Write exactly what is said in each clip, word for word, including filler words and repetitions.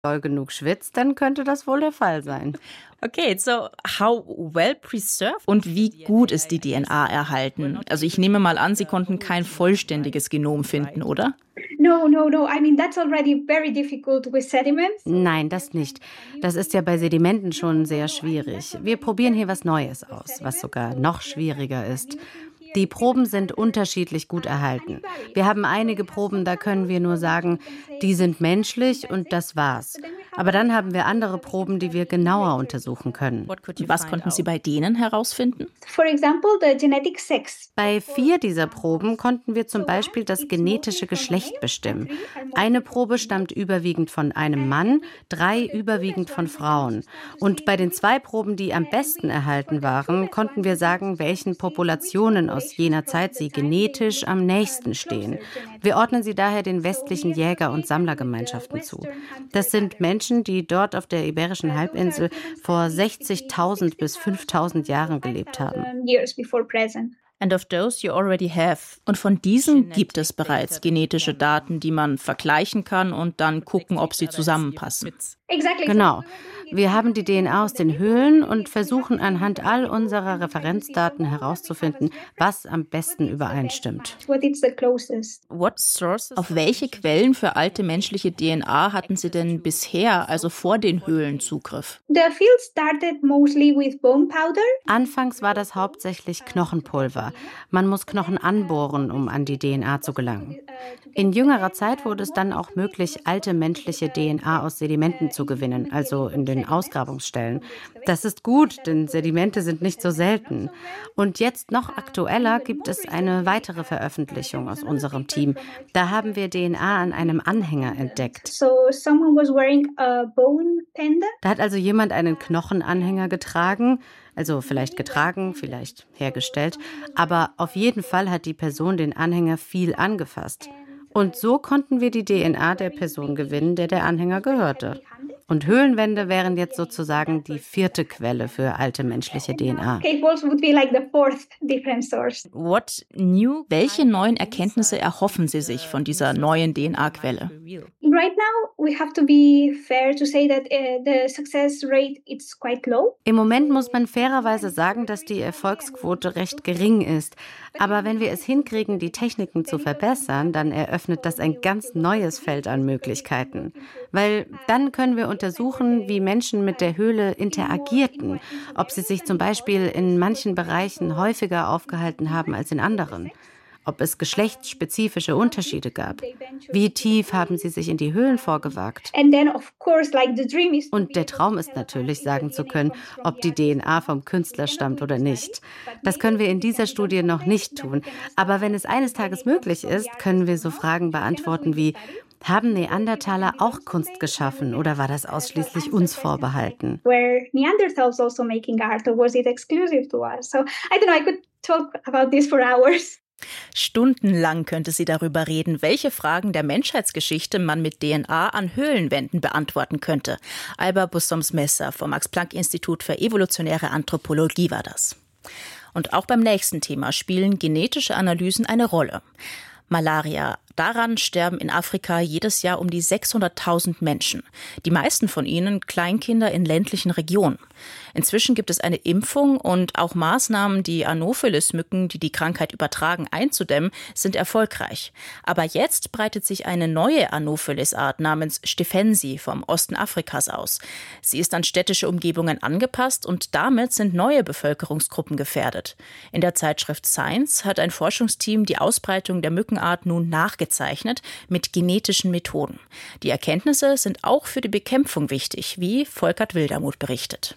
doll genug schwitzt, dann könnte das wohl der Fall sein. Okay, so how well preserved? Und wie gut ist die D N A erhalten? Also ich nehme mal an, Sie konnten kein vollständiges Genom finden, oder? No, no, no. I mean, that's already very difficult with sediments. Nein, das nicht. Das ist ja bei Sedimenten schon sehr schwierig. Wir probieren hier was Neues aus, was sogar noch schwieriger ist. Die Proben sind unterschiedlich gut erhalten. Wir haben einige Proben, da können wir nur sagen, die sind menschlich und das war's. Aber dann haben wir andere Proben, die wir genauer untersuchen können. Was konnten Sie bei denen herausfinden? For example, the genetic sex. Bei vier dieser Proben konnten wir zum Beispiel das genetische Geschlecht bestimmen. Eine Probe stammt überwiegend von einem Mann, drei überwiegend von Frauen. Und bei den zwei Proben, die am besten erhalten waren, konnten wir sagen, welchen Populationen aus aus jener Zeit sie genetisch am nächsten stehen. Wir ordnen sie daher den westlichen Jäger- und Sammlergemeinschaften zu. Das sind Menschen, die dort auf der Iberischen Halbinsel vor sechzigtausend bis fünftausend Jahren gelebt haben. And of those you already have. Und von diesen gibt es bereits genetische Daten, die man vergleichen kann und dann gucken, ob sie zusammenpassen. Genau. Wir haben die D N A aus den Höhlen und versuchen anhand all unserer Referenzdaten herauszufinden, was am besten übereinstimmt. What sources? Auf welche Quellen für alte menschliche D N A hatten Sie denn bisher, also vor den Höhlen, Zugriff? The field started mostly with bone powder. Anfangs war das hauptsächlich Knochenpulver. Man muss Knochen anbohren, um an die D N A zu gelangen. In jüngerer Zeit wurde es dann auch möglich, alte menschliche D N A aus Sedimenten zu gewinnen, also in den Ausgrabungsstellen. Das ist gut, denn Sedimente sind nicht so selten. Und jetzt noch aktueller gibt es eine weitere Veröffentlichung aus unserem Team. Da haben wir D N A an einem Anhänger entdeckt. So someone was wearing a bone pendant. Da hat also jemand einen Knochenanhänger getragen, also vielleicht getragen, vielleicht hergestellt, aber auf jeden Fall hat die Person den Anhänger viel angefasst. Und so konnten wir die D N A der Person gewinnen, der der Anhänger gehörte. Und Höhlenwände wären jetzt sozusagen die vierte Quelle für alte menschliche D N A. What new? Welche neuen Erkenntnisse erhoffen Sie sich von dieser neuen D N A-Quelle? Right now, we have to be fair to say that uh, the success rate is quite low. Im Moment muss man fairerweise sagen, dass die Erfolgsquote recht gering ist. Aber wenn wir es hinkriegen, die Techniken zu verbessern, dann eröffnet das ein ganz neues Feld an Möglichkeiten. Weil dann können wir untersuchen, wie Menschen mit der Höhle interagierten, ob sie sich zum Beispiel in manchen Bereichen häufiger aufgehalten haben als in anderen. Ob es geschlechtsspezifische Unterschiede gab. Wie tief haben sie sich in die Höhlen vorgewagt? Und der Traum ist natürlich, sagen zu können, ob die D N A vom Künstler stammt oder nicht. Das können wir in dieser Studie noch nicht tun. Aber wenn es eines Tages möglich ist, können wir so Fragen beantworten wie: Haben Neandertaler auch Kunst geschaffen oder war das ausschließlich uns vorbehalten? Were Neanderthals also making art or was it exclusive to us? So I don't know, I could talk about this for hours. Stundenlang könnte sie darüber reden, welche Fragen der Menschheitsgeschichte man mit D N A an Höhlenwänden beantworten könnte. Alba Bussoms-Messer vom Max-Planck-Institut für evolutionäre Anthropologie war das. Und auch beim nächsten Thema spielen genetische Analysen eine Rolle. Malaria. Daran sterben in Afrika jedes Jahr um die sechshunderttausend Menschen. Die meisten von ihnen Kleinkinder in ländlichen Regionen. Inzwischen gibt es eine Impfung und auch Maßnahmen, die Anopheles-Mücken, die die Krankheit übertragen, einzudämmen, sind erfolgreich. Aber jetzt breitet sich eine neue Anopheles-Art namens Stephensi vom Osten Afrikas aus. Sie ist an städtische Umgebungen angepasst und damit sind neue Bevölkerungsgruppen gefährdet. In der Zeitschrift Science hat ein Forschungsteam die Ausbreitung der Mückenart nun nachgezeichnet mit genetischen Methoden. Die Erkenntnisse sind auch für die Bekämpfung wichtig, wie Volkert Wildermuth berichtet.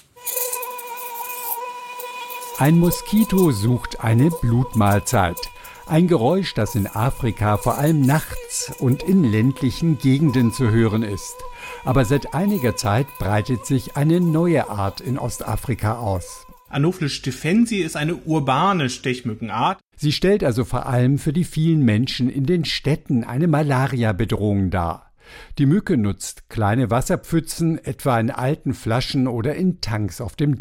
Ein Moskito sucht eine Blutmahlzeit. Ein Geräusch, das in Afrika vor allem nachts und in ländlichen Gegenden zu hören ist. Aber seit einiger Zeit breitet sich eine neue Art in Ostafrika aus. Anopheles stephensi ist eine urbane Stechmückenart. Sie stellt also vor allem für die vielen Menschen in den Städten eine Malaria-Bedrohung dar. Die Mücke nutzt kleine Wasserpfützen, etwa in alten Flaschen oder in Tanks auf dem Dach.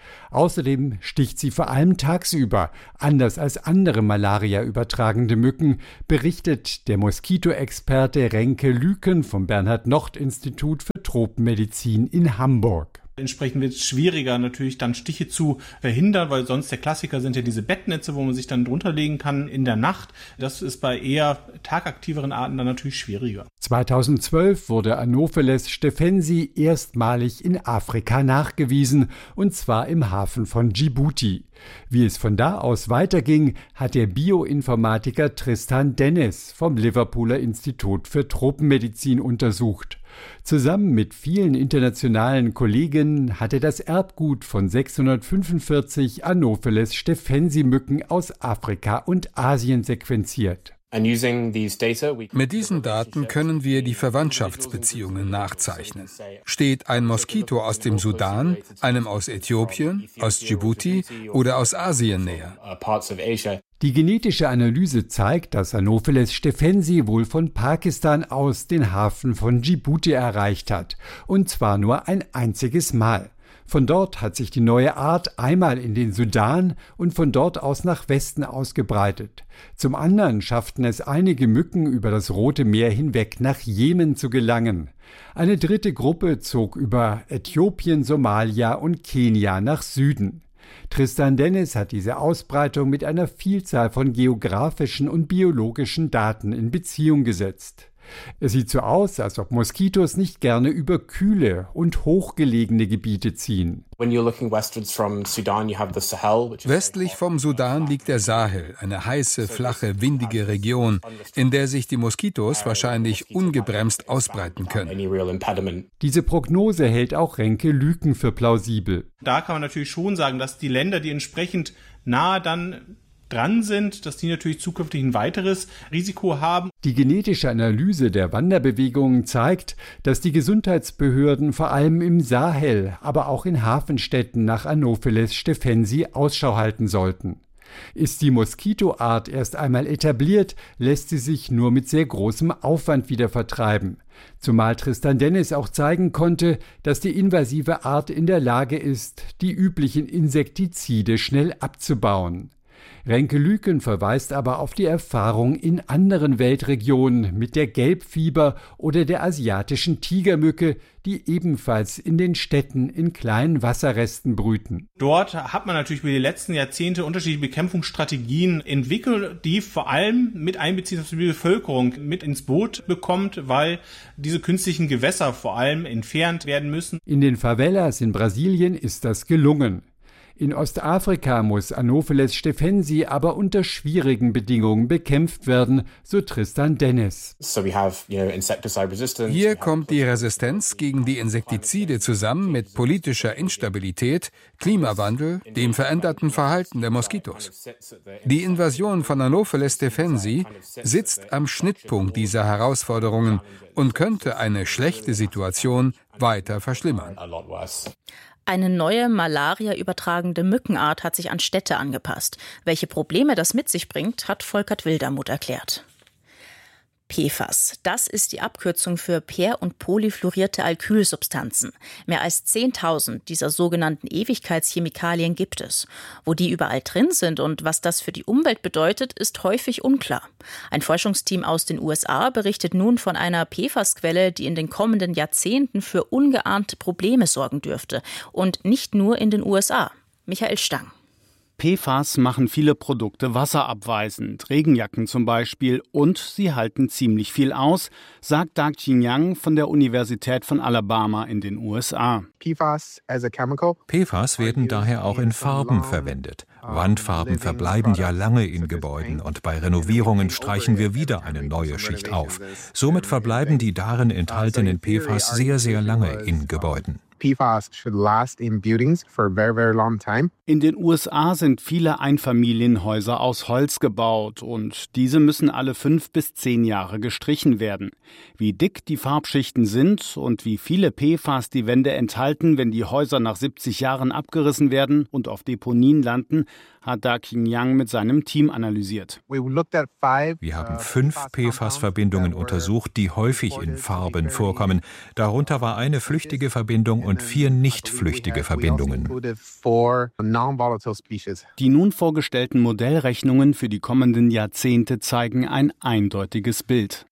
Außerdem sticht sie vor allem tagsüber, anders als andere Malaria übertragende Mücken, berichtet der Moskitoexperte Renke Lüken vom Bernhard-Nocht-Institut für Tropenmedizin in Hamburg. Entsprechend wird es schwieriger, natürlich dann Stiche zu verhindern, weil sonst der Klassiker sind ja diese Bettnetze, wo man sich dann drunter legen kann in der Nacht. Das ist bei eher tagaktiveren Arten dann natürlich schwieriger. zweitausendzwölf wurde Anopheles stephensi erstmalig in Afrika nachgewiesen, und zwar im Hafen von Djibouti. Wie es von da aus weiterging, hat der Bioinformatiker Tristan Dennis vom Liverpooler Institut für Tropenmedizin untersucht. Zusammen mit vielen internationalen Kollegen hat er das Erbgut von sechshundertfünfundvierzig Anopheles stephensi-Mücken aus Afrika und Asien sequenziert. Mit diesen Daten können wir die Verwandtschaftsbeziehungen nachzeichnen. Steht ein Moskito aus dem Sudan, einem aus Äthiopien, aus Djibouti oder aus Asien näher? Die genetische Analyse zeigt, dass Anopheles stephensi wohl von Pakistan aus den Hafen von Djibouti erreicht hat, und zwar nur ein einziges Mal. Von dort hat sich die neue Art einmal in den Sudan und von dort aus nach Westen ausgebreitet. Zum anderen schafften es einige Mücken über das Rote Meer hinweg nach Jemen zu gelangen. Eine dritte Gruppe zog über Äthiopien, Somalia und Kenia nach Süden. Tristan Dennis hat diese Ausbreitung mit einer Vielzahl von geografischen und biologischen Daten in Beziehung gesetzt. Es sieht so aus, als ob Moskitos nicht gerne über kühle und hochgelegene Gebiete ziehen. Westlich vom Sudan liegt der Sahel, eine heiße, flache, windige Region, in der sich die Moskitos wahrscheinlich ungebremst ausbreiten können. Diese Prognose hält auch Renke Lüken für plausibel. Da kann man natürlich schon sagen, dass die Länder, die entsprechend nahe dann dran sind, dass die natürlich zukünftig ein weiteres Risiko haben. Die genetische Analyse der Wanderbewegungen zeigt, dass die Gesundheitsbehörden vor allem im Sahel, aber auch in Hafenstädten nach Anopheles stephensi Ausschau halten sollten. Ist die Moskitoart erst einmal etabliert, lässt sie sich nur mit sehr großem Aufwand wieder vertreiben. Zumal Tristan Dennis auch zeigen konnte, dass die invasive Art in der Lage ist, die üblichen Insektizide schnell abzubauen. Renke Lüken verweist aber auf die Erfahrung in anderen Weltregionen mit der Gelbfieber oder der asiatischen Tigermücke, die ebenfalls in den Städten in kleinen Wasserresten brüten. Dort hat man natürlich über die letzten Jahrzehnte unterschiedliche Bekämpfungsstrategien entwickelt, die vor allem mit einbeziehen, dass die Bevölkerung mit ins Boot bekommt, weil diese künstlichen Gewässer vor allem entfernt werden müssen. In den Favelas in Brasilien ist das gelungen. In Ostafrika muss Anopheles stephensi aber unter schwierigen Bedingungen bekämpft werden, so Tristan Dennis. Hier kommt die Resistenz gegen die Insektizide zusammen mit politischer Instabilität, Klimawandel, dem veränderten Verhalten der Moskitos. Die Invasion von Anopheles stephensi sitzt am Schnittpunkt dieser Herausforderungen und könnte eine schlechte Situation weiter verschlimmern. Eine neue Malaria übertragende Mückenart hat sich an Städte angepasst. Welche Probleme das mit sich bringt, hat Volkert Wildermuth erklärt. P F A S, das ist die Abkürzung für per- und polyfluorierte Alkylsubstanzen. Mehr als zehntausend dieser sogenannten Ewigkeitschemikalien gibt es. Wo die überall drin sind und was das für die Umwelt bedeutet, ist häufig unklar. Ein Forschungsteam aus den U S A berichtet nun von einer P F A S-Quelle, die in den kommenden Jahrzehnten für ungeahnte Probleme sorgen dürfte. Und nicht nur in den U S A. Michael Stang. P F A S machen viele Produkte wasserabweisend, Regenjacken zum Beispiel, und sie halten ziemlich viel aus, sagt Dak-Jin Yang von der Universität von Alabama in den U S A. P F A S werden daher auch in Farben verwendet. Wandfarben verbleiben ja lange in Gebäuden und bei Renovierungen streichen wir wieder eine neue Schicht auf. Somit verbleiben die darin enthaltenen P F A S sehr, sehr lange in Gebäuden. P F A S should last in buildings for a very, very long time. In den U S A sind viele Einfamilienhäuser aus Holz gebaut und diese müssen alle fünf bis zehn Jahre gestrichen werden. Wie dick die Farbschichten sind und wie viele P F A S die Wände enthalten, wenn die Häuser nach siebzig Jahren abgerissen werden und auf Deponien landen, hat Da Qing Yang mit seinem Team analysiert. Wir haben fünf P F A S-Verbindungen untersucht, die häufig in Farben vorkommen. Darunter war eine flüchtige Verbindung und vier nicht flüchtige Verbindungen. Die nun vorgestellten Modellrechnungen für die kommenden Jahrzehnte zeigen ein eindeutiges Bild.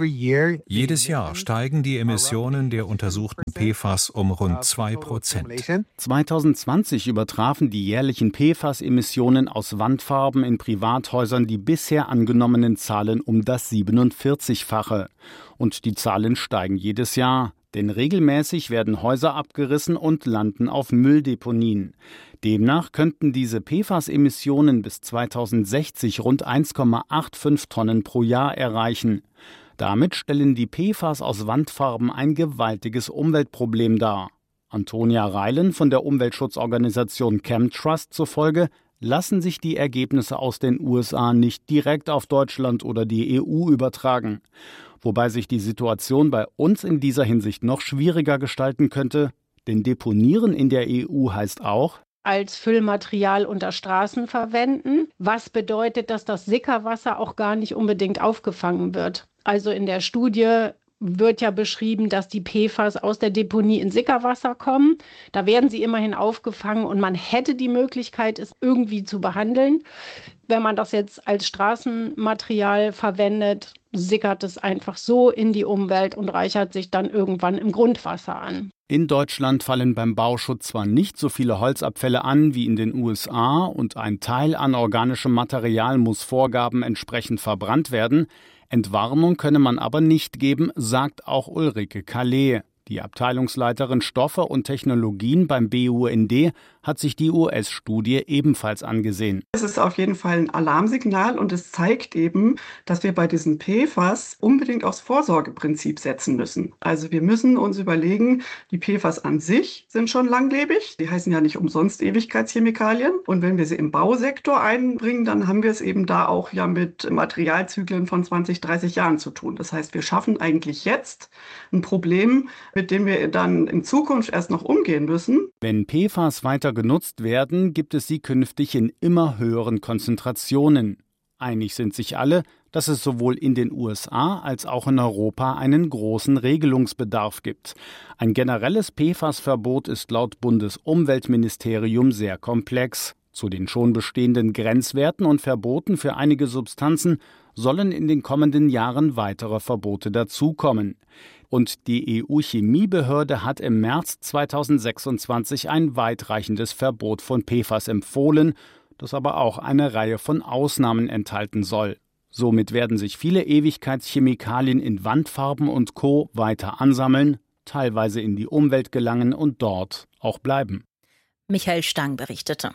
Jedes Jahr steigen die Emissionen der untersuchten P F A S um rund zwei Prozent. zwanzig zwanzig übertrafen die jährlichen P F A S-Emissionen aus Wandfarben in Privathäusern die bisher angenommenen Zahlen um das siebenundvierzigfache. Und die Zahlen steigen jedes Jahr, denn regelmäßig werden Häuser abgerissen und landen auf Mülldeponien. Demnach könnten diese P F A S-Emissionen bis zweitausendsechzig rund eins Komma fünfundachtzig Tonnen pro Jahr erreichen. Damit stellen die P F A S aus Wandfarben ein gewaltiges Umweltproblem dar. Antonia Reilen von der Umweltschutzorganisation ChemTrust zufolge lassen sich die Ergebnisse aus den U S A nicht direkt auf Deutschland oder die E U übertragen. Wobei sich die Situation bei uns in dieser Hinsicht noch schwieriger gestalten könnte, denn Deponieren in der E U heißt auch, als Füllmaterial unter Straßen verwenden, was bedeutet, dass das Sickerwasser auch gar nicht unbedingt aufgefangen wird. Also in der Studie wird ja beschrieben, dass die P F A S aus der Deponie in Sickerwasser kommen. Da werden sie immerhin aufgefangen und man hätte die Möglichkeit, es irgendwie zu behandeln. Wenn man das jetzt als Straßenmaterial verwendet, sickert es einfach so in die Umwelt und reichert sich dann irgendwann im Grundwasser an. In Deutschland fallen beim Bauschutz zwar nicht so viele Holzabfälle an wie in den U S A und ein Teil an organischem Material muss Vorgaben entsprechend verbrannt werden. Entwarnung könne man aber nicht geben, sagt auch Ulrike Calais. Die Abteilungsleiterin Stoffe und Technologien beim B U N D hat sich die U S-Studie ebenfalls angesehen. Es ist auf jeden Fall ein Alarmsignal und es zeigt eben, dass wir bei diesen P F A S unbedingt aufs Vorsorgeprinzip setzen müssen. Also wir müssen uns überlegen, die P F A S an sich sind schon langlebig. Die heißen ja nicht umsonst Ewigkeitschemikalien. Und wenn wir sie im Bausektor einbringen, dann haben wir es eben da auch ja mit Materialzyklen von zwanzig, dreißig Jahren zu tun. Das heißt, wir schaffen eigentlich jetzt ein Problem, mit dem wir dann in Zukunft erst noch umgehen müssen. Wenn P F A S weiter genutzt werden, gibt es sie künftig in immer höheren Konzentrationen. Einig sind sich alle, dass es sowohl in den U S A als auch in Europa einen großen Regelungsbedarf gibt. Ein generelles P F A S-Verbot ist laut Bundesumweltministerium sehr komplex. Zu den schon bestehenden Grenzwerten und Verboten für einige Substanzen sollen in den kommenden Jahren weitere Verbote dazukommen. Und die E U-Chemiebehörde hat im März zweitausendsechsundzwanzig ein weitreichendes Verbot von P F A S empfohlen, das aber auch eine Reihe von Ausnahmen enthalten soll. Somit werden sich viele Ewigkeitschemikalien in Wandfarben und Co. weiter ansammeln, teilweise in die Umwelt gelangen und dort auch bleiben. Michael Stang berichtete.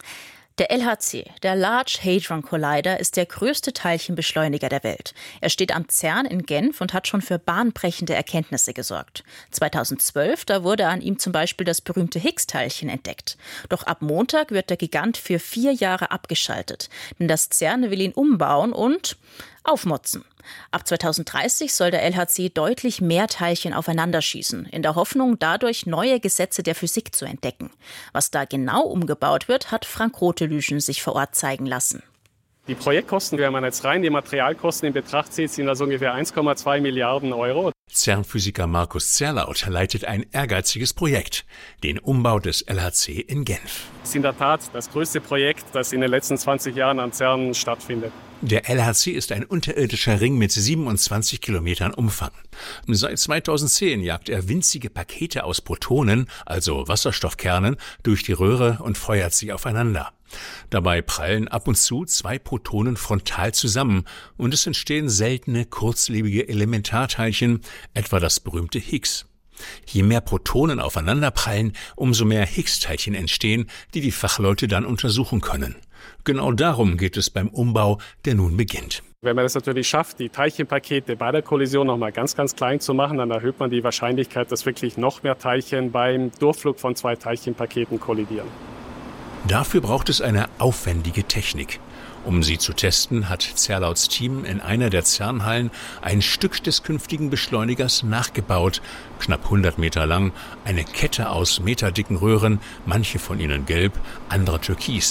Der L H C, der Large Hadron Collider, ist der größte Teilchenbeschleuniger der Welt. Er steht am CERN in Genf und hat schon für bahnbrechende Erkenntnisse gesorgt. zweitausendzwölf, da wurde an ihm zum Beispiel das berühmte Higgs-Teilchen entdeckt. Doch ab Montag wird der Gigant für vier Jahre abgeschaltet. Denn das CERN will ihn umbauen und aufmotzen. Ab zweitausenddreißig soll der L H C deutlich mehr Teilchen aufeinander schießen, in der Hoffnung, dadurch neue Gesetze der Physik zu entdecken. Was da genau umgebaut wird, hat Frank Rotelüschen sich vor Ort zeigen lassen. Die Projektkosten, wenn man jetzt rein die Materialkosten in Betracht zieht, sind das ungefähr eins Komma zwei Milliarden Euro. CERN-Physiker Markus Zerlaut leitet ein ehrgeiziges Projekt, den Umbau des L H C in Genf. Es ist in der Tat das größte Projekt, das in den letzten zwanzig Jahren am CERN stattfindet. Der L H C ist ein unterirdischer Ring mit siebenundzwanzig Kilometern Umfang. Seit zweitausendzehn jagt er winzige Pakete aus Protonen, also Wasserstoffkernen, durch die Röhre und feuert sie aufeinander. Dabei prallen ab und zu zwei Protonen frontal zusammen und es entstehen seltene, kurzlebige Elementarteilchen, etwa das berühmte Higgs. Je mehr Protonen aufeinanderprallen, umso mehr Higgs-Teilchen entstehen, die die Fachleute dann untersuchen können. Genau darum geht es beim Umbau, der nun beginnt. Wenn man es natürlich schafft, die Teilchenpakete bei der Kollision noch mal ganz, ganz klein zu machen, dann erhöht man die Wahrscheinlichkeit, dass wirklich noch mehr Teilchen beim Durchflug von zwei Teilchenpaketen kollidieren. Dafür braucht es eine aufwendige Technik. Um sie zu testen, hat Zerlauts Team in einer der CERN-Hallen ein Stück des künftigen Beschleunigers nachgebaut, knapp hundert Meter lang, eine Kette aus meterdicken Röhren, manche von ihnen gelb, andere türkis.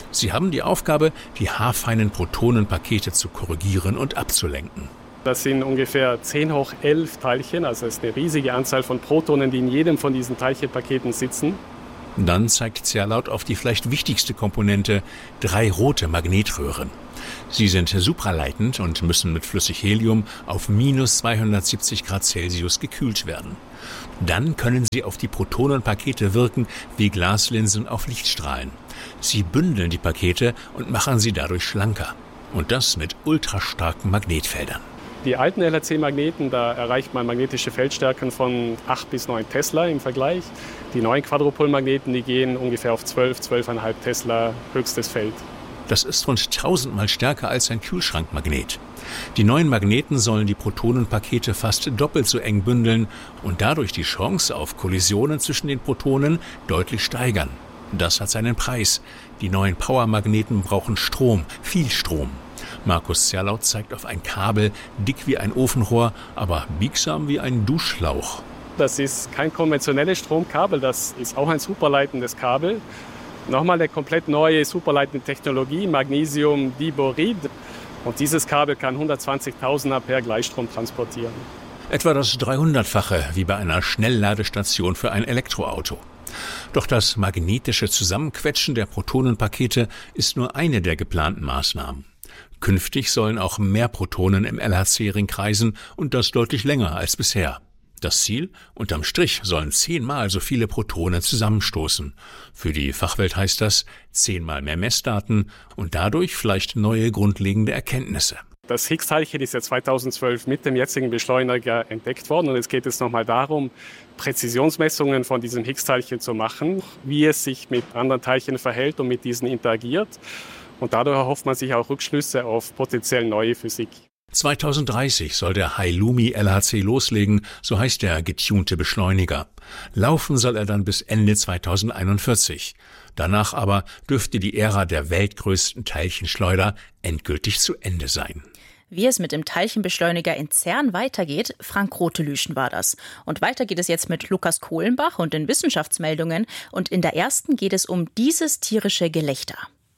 Sie haben die Aufgabe, die haarfeinen Protonenpakete zu korrigieren und abzulenken. Das sind ungefähr zehn hoch elf Teilchen, also es ist eine riesige Anzahl von Protonen, die in jedem von diesen Teilchenpaketen sitzen. Dann zeigt Zerlaut auf die vielleicht wichtigste Komponente, drei rote Magnetröhren. Sie sind supraleitend und müssen mit Flüssighelium auf minus zweihundertsiebzig Grad Celsius gekühlt werden. Dann können sie auf die Protonenpakete wirken wie Glaslinsen auf Lichtstrahlen. Sie bündeln die Pakete und machen sie dadurch schlanker. Und das mit ultrastarken Magnetfeldern. Die alten L H C-Magneten, da erreicht man magnetische Feldstärken von acht bis neun Tesla im Vergleich. Die neuen Quadrupolmagneten, die gehen ungefähr auf zwölf, zwölf Komma fünf Tesla höchstes Feld. Das ist rund tausendmal stärker als ein Kühlschrankmagnet. Die neuen Magneten sollen die Protonenpakete fast doppelt so eng bündeln und dadurch die Chance auf Kollisionen zwischen den Protonen deutlich steigern. Das hat seinen Preis. Die neuen Powermagneten brauchen Strom, viel Strom. Markus Zerlaut zeigt auf ein Kabel, dick wie ein Ofenrohr, aber biegsam wie ein Duschschlauch. Das ist kein konventionelles Stromkabel, das ist auch ein superleitendes Kabel. Nochmal eine komplett neue superleitende Technologie, Magnesium-Diborid. Und dieses Kabel kann hundertzwanzigtausend Ampere Gleichstrom transportieren. Etwa das dreihundertfache wie bei einer Schnellladestation für ein Elektroauto. Doch das magnetische Zusammenquetschen der Protonenpakete ist nur eine der geplanten Maßnahmen. Künftig sollen auch mehr Protonen im L H C-Ring kreisen und das deutlich länger als bisher. Das Ziel? Unterm Strich sollen zehnmal so viele Protonen zusammenstoßen. Für die Fachwelt heißt das zehnmal mehr Messdaten und dadurch vielleicht neue grundlegende Erkenntnisse. Das Higgs-Teilchen ist ja zweitausendzwölf mit dem jetzigen Beschleuniger entdeckt worden und es geht jetzt nochmal darum, Präzisionsmessungen von diesem Higgs-Teilchen zu machen, wie es sich mit anderen Teilchen verhält und mit diesen interagiert. Und dadurch erhofft man sich auch Rückschlüsse auf potenziell neue Physik. zweitausenddreißig soll der Halloumi L H C loslegen, so heißt der getunte Beschleuniger. Laufen soll er dann bis Ende zweitausendeinundvierzig. Danach aber dürfte die Ära der weltgrößten Teilchenschleuder endgültig zu Ende sein. Wie es mit dem Teilchenbeschleuniger in CERN weitergeht, Frank Rotelüschen war das. Und weiter geht es jetzt mit Lukas Kohlenbach und den Wissenschaftsmeldungen. Und in der ersten geht es um dieses tierische Gelächter.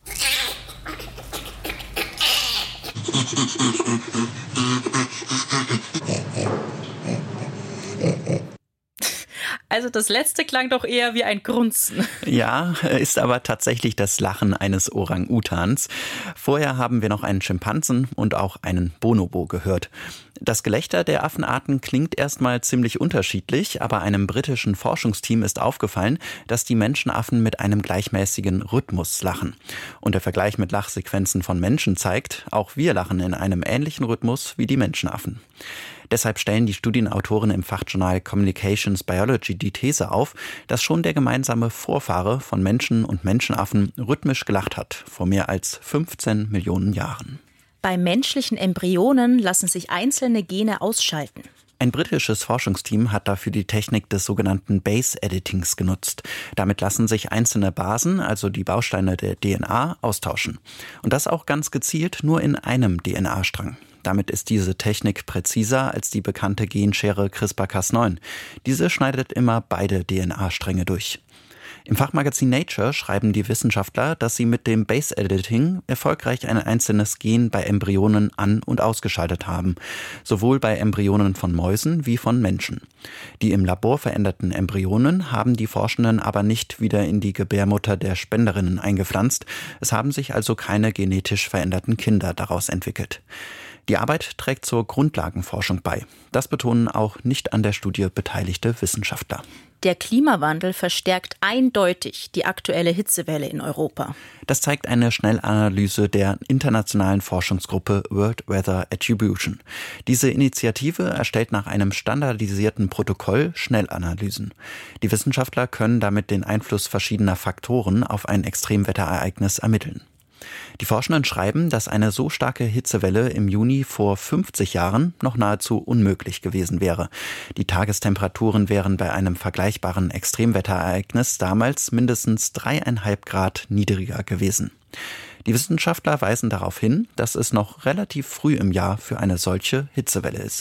Also das letzte klang doch eher wie ein Grunzen. Ja, ist aber tatsächlich das Lachen eines Orang-Utans. Vorher haben wir noch einen Schimpansen und auch einen Bonobo gehört. Das Gelächter der Affenarten klingt erstmal ziemlich unterschiedlich, aber einem britischen Forschungsteam ist aufgefallen, dass die Menschenaffen mit einem gleichmäßigen Rhythmus lachen. Und der Vergleich mit Lachsequenzen von Menschen zeigt, auch wir lachen in einem ähnlichen Rhythmus wie die Menschenaffen. Deshalb stellen die Studienautoren im Fachjournal Communications Biology die These auf, dass schon der gemeinsame Vorfahre von Menschen und Menschenaffen rhythmisch gelacht hat, vor mehr als fünfzehn Millionen Jahren. Bei menschlichen Embryonen lassen sich einzelne Gene ausschalten. Ein britisches Forschungsteam hat dafür die Technik des sogenannten Base-Editings genutzt. Damit lassen sich einzelne Basen, also die Bausteine der D N A, austauschen. Und das auch ganz gezielt nur in einem D N A-Strang. Damit ist diese Technik präziser als die bekannte Genschere CRISPR Cas neun. Diese schneidet immer beide D N A-Stränge durch. Im Fachmagazin Nature schreiben die Wissenschaftler, dass sie mit dem Base-Editing erfolgreich ein einzelnes Gen bei Embryonen an- und ausgeschaltet haben, sowohl bei Embryonen von Mäusen wie von Menschen. Die im Labor veränderten Embryonen haben die Forschenden aber nicht wieder in die Gebärmutter der Spenderinnen eingepflanzt. Es haben sich also keine genetisch veränderten Kinder daraus entwickelt. Die Arbeit trägt zur Grundlagenforschung bei. Das betonen auch nicht an der Studie beteiligte Wissenschaftler. Der Klimawandel verstärkt eindeutig die aktuelle Hitzewelle in Europa. Das zeigt eine Schnellanalyse der internationalen Forschungsgruppe World Weather Attribution. Diese Initiative erstellt nach einem standardisierten Protokoll Schnellanalysen. Die Wissenschaftler können damit den Einfluss verschiedener Faktoren auf ein Extremwetterereignis ermitteln. Die Forschenden schreiben, dass eine so starke Hitzewelle im Juni vor fünfzig Jahren noch nahezu unmöglich gewesen wäre. Die Tagestemperaturen wären bei einem vergleichbaren Extremwetterereignis damals mindestens dreieinhalb Grad niedriger gewesen. Die Wissenschaftler weisen darauf hin, dass es noch relativ früh im Jahr für eine solche Hitzewelle ist.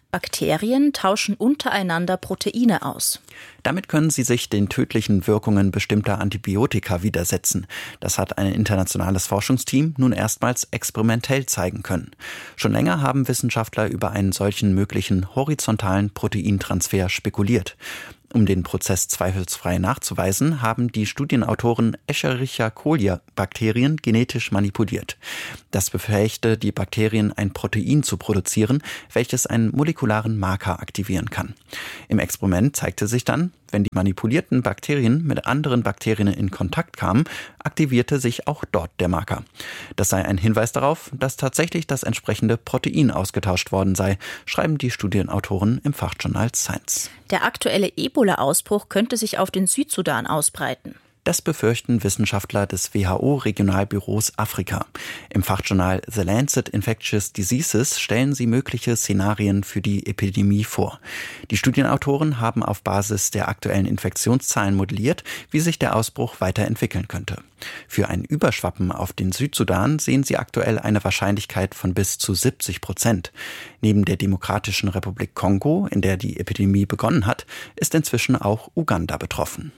Bakterien tauschen untereinander Proteine aus. Damit können sie sich den tödlichen Wirkungen bestimmter Antibiotika widersetzen. Das hat ein internationales Forschungsteam nun erstmals experimentell zeigen können. Schon länger haben Wissenschaftler über einen solchen möglichen horizontalen Proteintransfer spekuliert. Um den Prozess zweifelsfrei nachzuweisen, haben die Studienautoren Escherichia coli-Bakterien genetisch manipuliert. Das befähigte die Bakterien, ein Protein zu produzieren, welches einen molekularen Marker aktivieren kann. Im Experiment zeigte sich dann, wenn die manipulierten Bakterien mit anderen Bakterien in Kontakt kamen, aktivierte sich auch dort der Marker. Das sei ein Hinweis darauf, dass tatsächlich das entsprechende Protein ausgetauscht worden sei, schreiben die Studienautoren im Fachjournal Science. Der aktuelle Ebola-Ausbruch könnte sich auf den Südsudan ausbreiten. Das befürchten Wissenschaftler des W H O-Regionalbüros Afrika. Im Fachjournal The Lancet Infectious Diseases stellen sie mögliche Szenarien für die Epidemie vor. Die Studienautoren haben auf Basis der aktuellen Infektionszahlen modelliert, wie sich der Ausbruch weiterentwickeln könnte. Für ein Überschwappen auf den Südsudan sehen sie aktuell eine Wahrscheinlichkeit von bis zu siebzig Prozent. Neben der Demokratischen Republik Kongo, in der die Epidemie begonnen hat, ist inzwischen auch Uganda betroffen.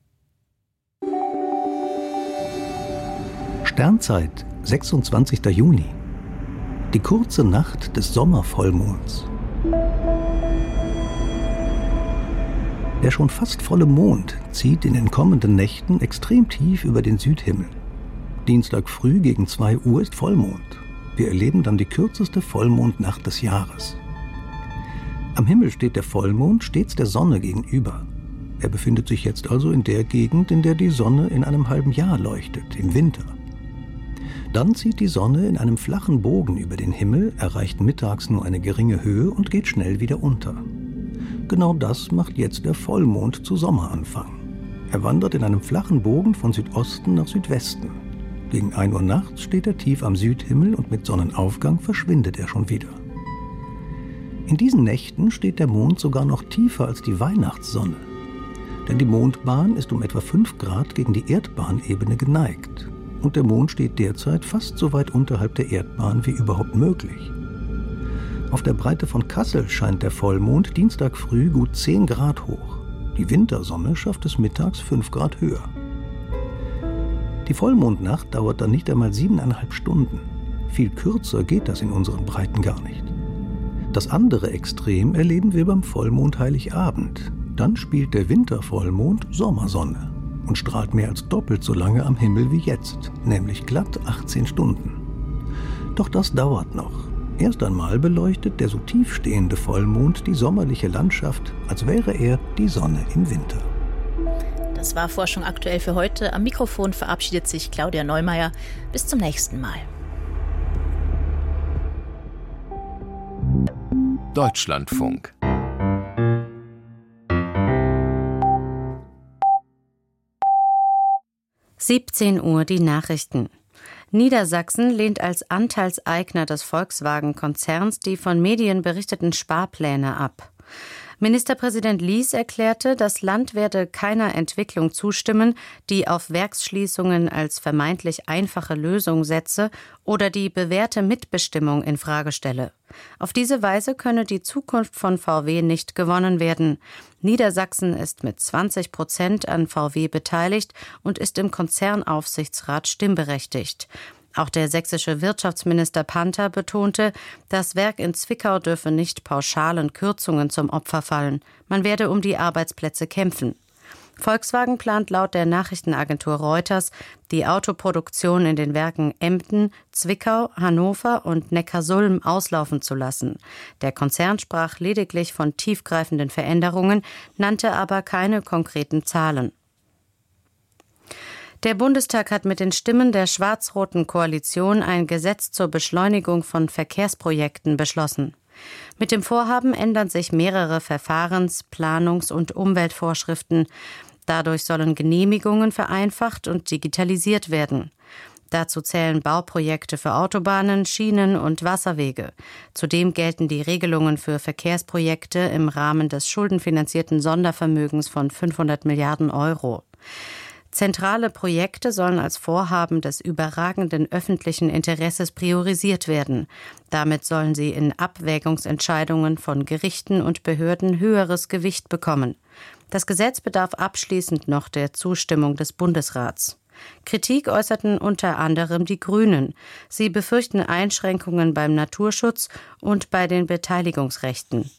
Sternzeit, sechsundzwanzigster Juni. Die kurze Nacht des Sommervollmonds. Der schon fast volle Mond zieht in den kommenden Nächten extrem tief über den Südhimmel. Dienstag früh gegen zwei Uhr ist Vollmond. Wir erleben dann die kürzeste Vollmondnacht des Jahres. Am Himmel steht der Vollmond stets der Sonne gegenüber. Er befindet sich jetzt also in der Gegend, in der die Sonne in einem halben Jahr leuchtet, im Winter. Dann zieht die Sonne in einem flachen Bogen über den Himmel, erreicht mittags nur eine geringe Höhe und geht schnell wieder unter. Genau das macht jetzt der Vollmond zu Sommeranfang. Er wandert in einem flachen Bogen von Südosten nach Südwesten. Gegen ein Uhr nachts steht er tief am Südhimmel und mit Sonnenaufgang verschwindet er schon wieder. In diesen Nächten steht der Mond sogar noch tiefer als die Weihnachtssonne. Denn die Mondbahn ist um etwa fünf Grad gegen die Erdbahnebene geneigt. Und der Mond steht derzeit fast so weit unterhalb der Erdbahn wie überhaupt möglich. Auf der Breite von Kassel scheint der Vollmond Dienstag früh gut zehn Grad hoch. Die Wintersonne schafft es mittags fünf Grad höher. Die Vollmondnacht dauert dann nicht einmal siebeneinhalb Stunden. Viel kürzer geht das in unseren Breiten gar nicht. Das andere Extrem erleben wir beim Vollmond Heiligabend. Dann spielt der Wintervollmond Sommersonne und strahlt mehr als doppelt so lange am Himmel wie jetzt, nämlich glatt achtzehn Stunden. Doch das dauert noch. Erst einmal beleuchtet der so tief stehende Vollmond die sommerliche Landschaft, als wäre er die Sonne im Winter. Das war Forschung aktuell für heute. Am Mikrofon verabschiedet sich Claudia Neumeier. Bis zum nächsten Mal. Deutschlandfunk. siebzehn Uhr die Nachrichten. Niedersachsen lehnt als Anteilseigner des Volkswagen-Konzerns die von Medien berichteten Sparpläne ab. Ministerpräsident Lies erklärte, das Land werde keiner Entwicklung zustimmen, die auf Werksschließungen als vermeintlich einfache Lösung setze oder die bewährte Mitbestimmung in Frage stelle. Auf diese Weise könne die Zukunft von V W nicht gewonnen werden. Niedersachsen ist mit zwanzig Prozent an V W beteiligt und ist im Konzernaufsichtsrat stimmberechtigt. Auch der sächsische Wirtschaftsminister Panther betonte, das Werk in Zwickau dürfe nicht pauschalen Kürzungen zum Opfer fallen. Man werde um die Arbeitsplätze kämpfen. Volkswagen plant laut der Nachrichtenagentur Reuters, die Autoproduktion in den Werken Emden, Zwickau, Hannover und Neckarsulm auslaufen zu lassen. Der Konzern sprach lediglich von tiefgreifenden Veränderungen, nannte aber keine konkreten Zahlen. Der Bundestag hat mit den Stimmen der schwarz-roten Koalition ein Gesetz zur Beschleunigung von Verkehrsprojekten beschlossen. Mit dem Vorhaben ändern sich mehrere Verfahrens-, Planungs- und Umweltvorschriften. Dadurch sollen Genehmigungen vereinfacht und digitalisiert werden. Dazu zählen Bauprojekte für Autobahnen, Schienen und Wasserwege. Zudem gelten die Regelungen für Verkehrsprojekte im Rahmen des schuldenfinanzierten Sondervermögens von fünfhundert Milliarden Euro. Zentrale Projekte sollen als Vorhaben des überragenden öffentlichen Interesses priorisiert werden. Damit sollen sie in Abwägungsentscheidungen von Gerichten und Behörden höheres Gewicht bekommen. Das Gesetz bedarf abschließend noch der Zustimmung des Bundesrats. Kritik äußerten unter anderem die Grünen. Sie befürchten Einschränkungen beim Naturschutz und bei den Beteiligungsrechten.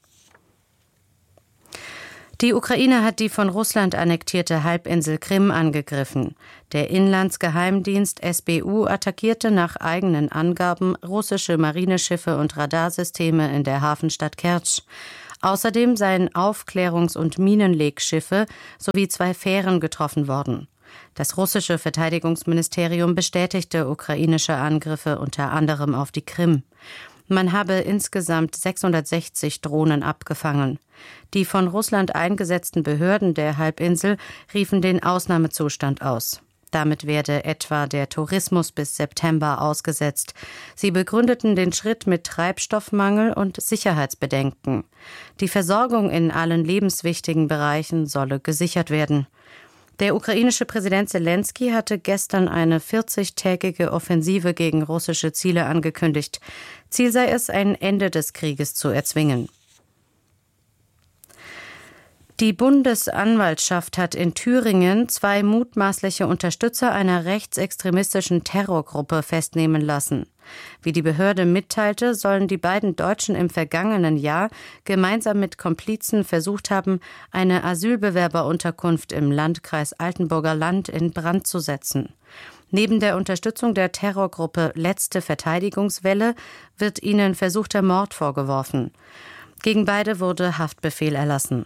Die Ukraine hat die von Russland annektierte Halbinsel Krim angegriffen. Der Inlandsgeheimdienst S B U attackierte nach eigenen Angaben russische Marineschiffe und Radarsysteme in der Hafenstadt Kertsch. Außerdem seien Aufklärungs- und Minenlegschiffe sowie zwei Fähren getroffen worden. Das russische Verteidigungsministerium bestätigte ukrainische Angriffe unter anderem auf die Krim. Man habe insgesamt sechshundertsechzig Drohnen abgefangen. Die von Russland eingesetzten Behörden der Halbinsel riefen den Ausnahmezustand aus. Damit werde etwa der Tourismus bis September ausgesetzt. Sie begründeten den Schritt mit Treibstoffmangel und Sicherheitsbedenken. Die Versorgung in allen lebenswichtigen Bereichen solle gesichert werden. Der ukrainische Präsident Selenskyj hatte gestern eine vierzigtägige Offensive gegen russische Ziele angekündigt. Ziel sei es, ein Ende des Krieges zu erzwingen. Die Bundesanwaltschaft hat in Thüringen zwei mutmaßliche Unterstützer einer rechtsextremistischen Terrorgruppe festnehmen lassen. Wie die Behörde mitteilte, sollen die beiden Deutschen im vergangenen Jahr gemeinsam mit Komplizen versucht haben, eine Asylbewerberunterkunft im Landkreis Altenburger Land in Brand zu setzen. Neben der Unterstützung der Terrorgruppe Letzte Verteidigungswelle wird ihnen versuchter Mord vorgeworfen. Gegen beide wurde Haftbefehl erlassen.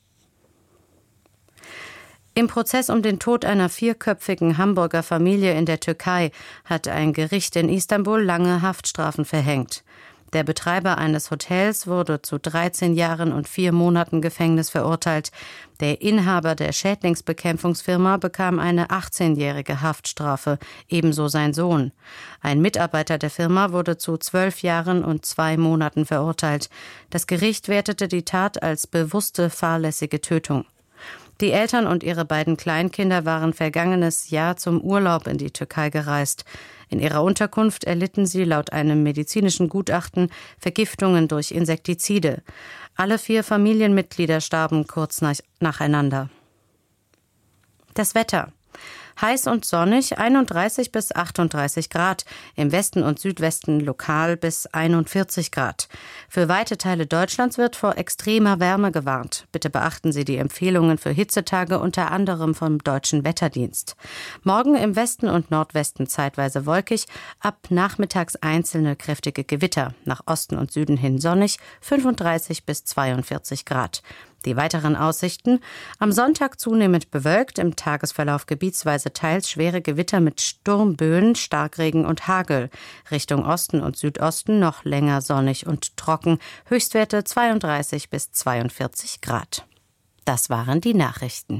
Im Prozess um den Tod einer vierköpfigen Hamburger Familie in der Türkei hat ein Gericht in Istanbul lange Haftstrafen verhängt. Der Betreiber eines Hotels wurde zu dreizehn Jahren und vier Monaten Gefängnis verurteilt. Der Inhaber der Schädlingsbekämpfungsfirma bekam eine achtzehnjährige Haftstrafe, ebenso sein Sohn. Ein Mitarbeiter der Firma wurde zu zwölf Jahren und zwei Monaten verurteilt. Das Gericht wertete die Tat als bewusste fahrlässige Tötung. Die Eltern und ihre beiden Kleinkinder waren vergangenes Jahr zum Urlaub in die Türkei gereist. In ihrer Unterkunft erlitten sie laut einem medizinischen Gutachten Vergiftungen durch Insektizide. Alle vier Familienmitglieder starben kurz nach, nacheinander. Das Wetter. Heiß und sonnig, einunddreißig bis achtunddreißig Grad, im Westen und Südwesten lokal bis einundvierzig Grad. Für weite Teile Deutschlands wird vor extremer Wärme gewarnt. Bitte beachten Sie die Empfehlungen für Hitzetage unter anderem vom Deutschen Wetterdienst. Morgen im Westen und Nordwesten zeitweise wolkig, ab nachmittags einzelne kräftige Gewitter, nach Osten und Süden hin sonnig, fünfunddreißig bis zweiundvierzig Grad. Die weiteren Aussichten: am Sonntag zunehmend bewölkt, im Tagesverlauf gebietsweise teils schwere Gewitter mit Sturmböen, Starkregen und Hagel. Richtung Osten und Südosten noch länger sonnig und trocken, Höchstwerte zweiunddreißig bis zweiundvierzig Grad. Das waren die Nachrichten.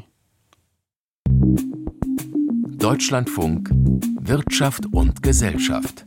Deutschlandfunk Wirtschaft und Gesellschaft.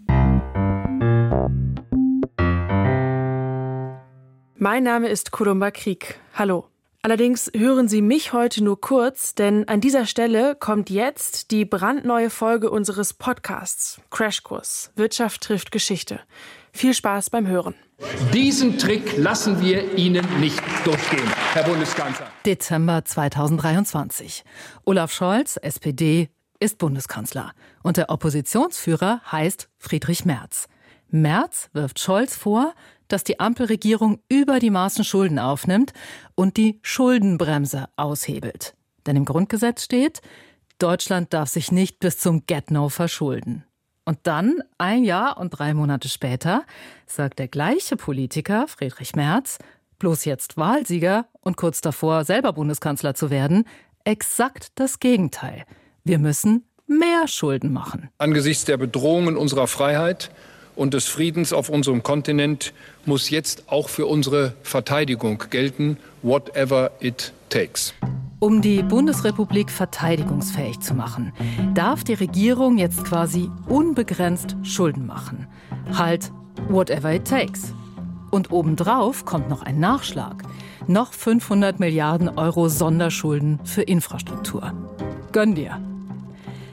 Mein Name ist Kurumba Krieg. Hallo. Allerdings hören Sie mich heute nur kurz, denn an dieser Stelle kommt jetzt die brandneue Folge unseres Podcasts Crashkurs Wirtschaft trifft Geschichte. Viel Spaß beim Hören. Diesen Trick lassen wir Ihnen nicht durchgehen, Herr Bundeskanzler. Dezember zweitausenddreiundzwanzig. Olaf Scholz, S P D, ist Bundeskanzler. Und der Oppositionsführer heißt Friedrich Merz. Merz wirft Scholz vor, dass die Ampelregierung über die Maßen Schulden aufnimmt und die Schuldenbremse aushebelt. Denn im Grundgesetz steht, Deutschland darf sich nicht bis zum Get-No verschulden. Und dann, ein Jahr und drei Monate später, sagt der gleiche Politiker, Friedrich Merz, bloß jetzt Wahlsieger und kurz davor selber Bundeskanzler zu werden, exakt das Gegenteil. Wir müssen mehr Schulden machen. Angesichts der Bedrohungen unserer Freiheit und des Friedens auf unserem Kontinent muss jetzt auch für unsere Verteidigung gelten, whatever it takes. Um die Bundesrepublik verteidigungsfähig zu machen, darf die Regierung jetzt quasi unbegrenzt Schulden machen. Halt, whatever it takes. Und obendrauf kommt noch ein Nachschlag. Noch fünfhundert Milliarden Euro Sonderschulden für Infrastruktur. Gönn dir.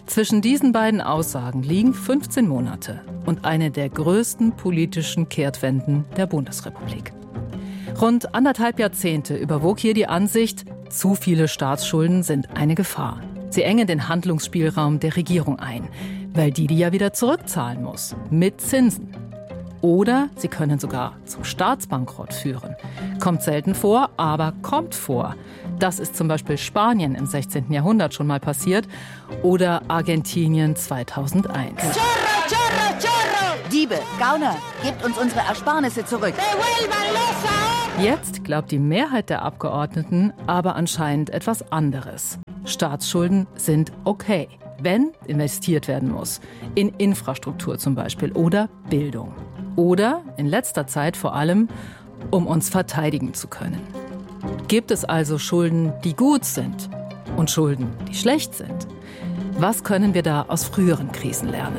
Zwischen diesen beiden Aussagen liegen fünfzehn Monate und eine der größten politischen Kehrtwenden der Bundesrepublik. Rund anderthalb Jahrzehnte überwog hier die Ansicht, zu viele Staatsschulden sind eine Gefahr. Sie engen den Handlungsspielraum der Regierung ein, weil die die ja wieder zurückzahlen muss, mit Zinsen. Oder sie können sogar zum Staatsbankrott führen. Kommt selten vor, aber kommt vor. Das ist zum Beispiel Spanien im sechzehnten Jahrhundert schon mal passiert oder Argentinien zweitausendeins. Chorro, chorro, chorro! Diebe, Gauner, gebt uns unsere Ersparnisse zurück. Jetzt glaubt die Mehrheit der Abgeordneten aber anscheinend etwas anderes. Staatsschulden sind okay, wenn investiert werden muss. In Infrastruktur zum Beispiel oder Bildung. Oder in letzter Zeit vor allem, um uns verteidigen zu können. Gibt es also Schulden, die gut sind und Schulden, die schlecht sind? Was können wir da aus früheren Krisen lernen?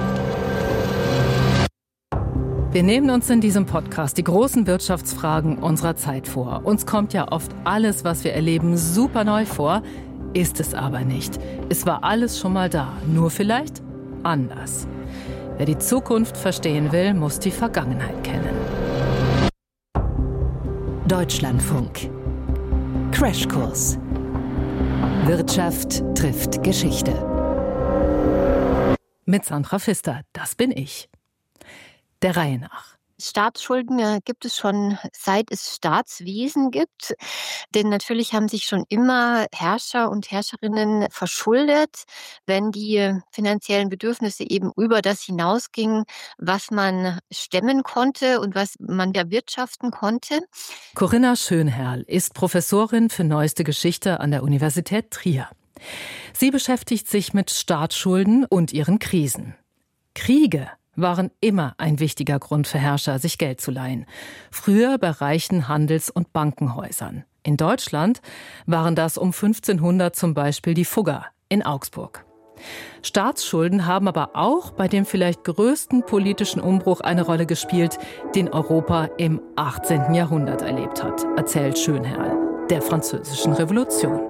Wir nehmen uns in diesem Podcast die großen Wirtschaftsfragen unserer Zeit vor. Uns kommt ja oft alles, was wir erleben, super neu vor, ist es aber nicht. Es war alles schon mal da, nur vielleicht anders. Wer die Zukunft verstehen will, muss die Vergangenheit kennen. Deutschlandfunk. Crashkurs. Wirtschaft trifft Geschichte. Mit Sandra Pfister, das bin ich. Der Reihe nach. Staatsschulden äh, gibt es schon seit es Staatswesen gibt. Denn natürlich haben sich schon immer Herrscher und Herrscherinnen verschuldet, wenn die finanziellen Bedürfnisse eben über das hinausgingen, was man stemmen konnte und was man erwirtschaften konnte. Corinna Schönherrl ist Professorin für Neueste Geschichte an der Universität Trier. Sie beschäftigt sich mit Staatsschulden und ihren Krisen. Kriege waren immer ein wichtiger Grund für Herrscher, sich Geld zu leihen. Früher bei reichen Handels- und Bankenhäusern. In Deutschland waren das um fünfzehnhundert zum Beispiel die Fugger in Augsburg. Staatsschulden haben aber auch bei dem vielleicht größten politischen Umbruch eine Rolle gespielt, den Europa im achtzehnten Jahrhundert erlebt hat, erzählt Schönherrl, der Französischen Revolution.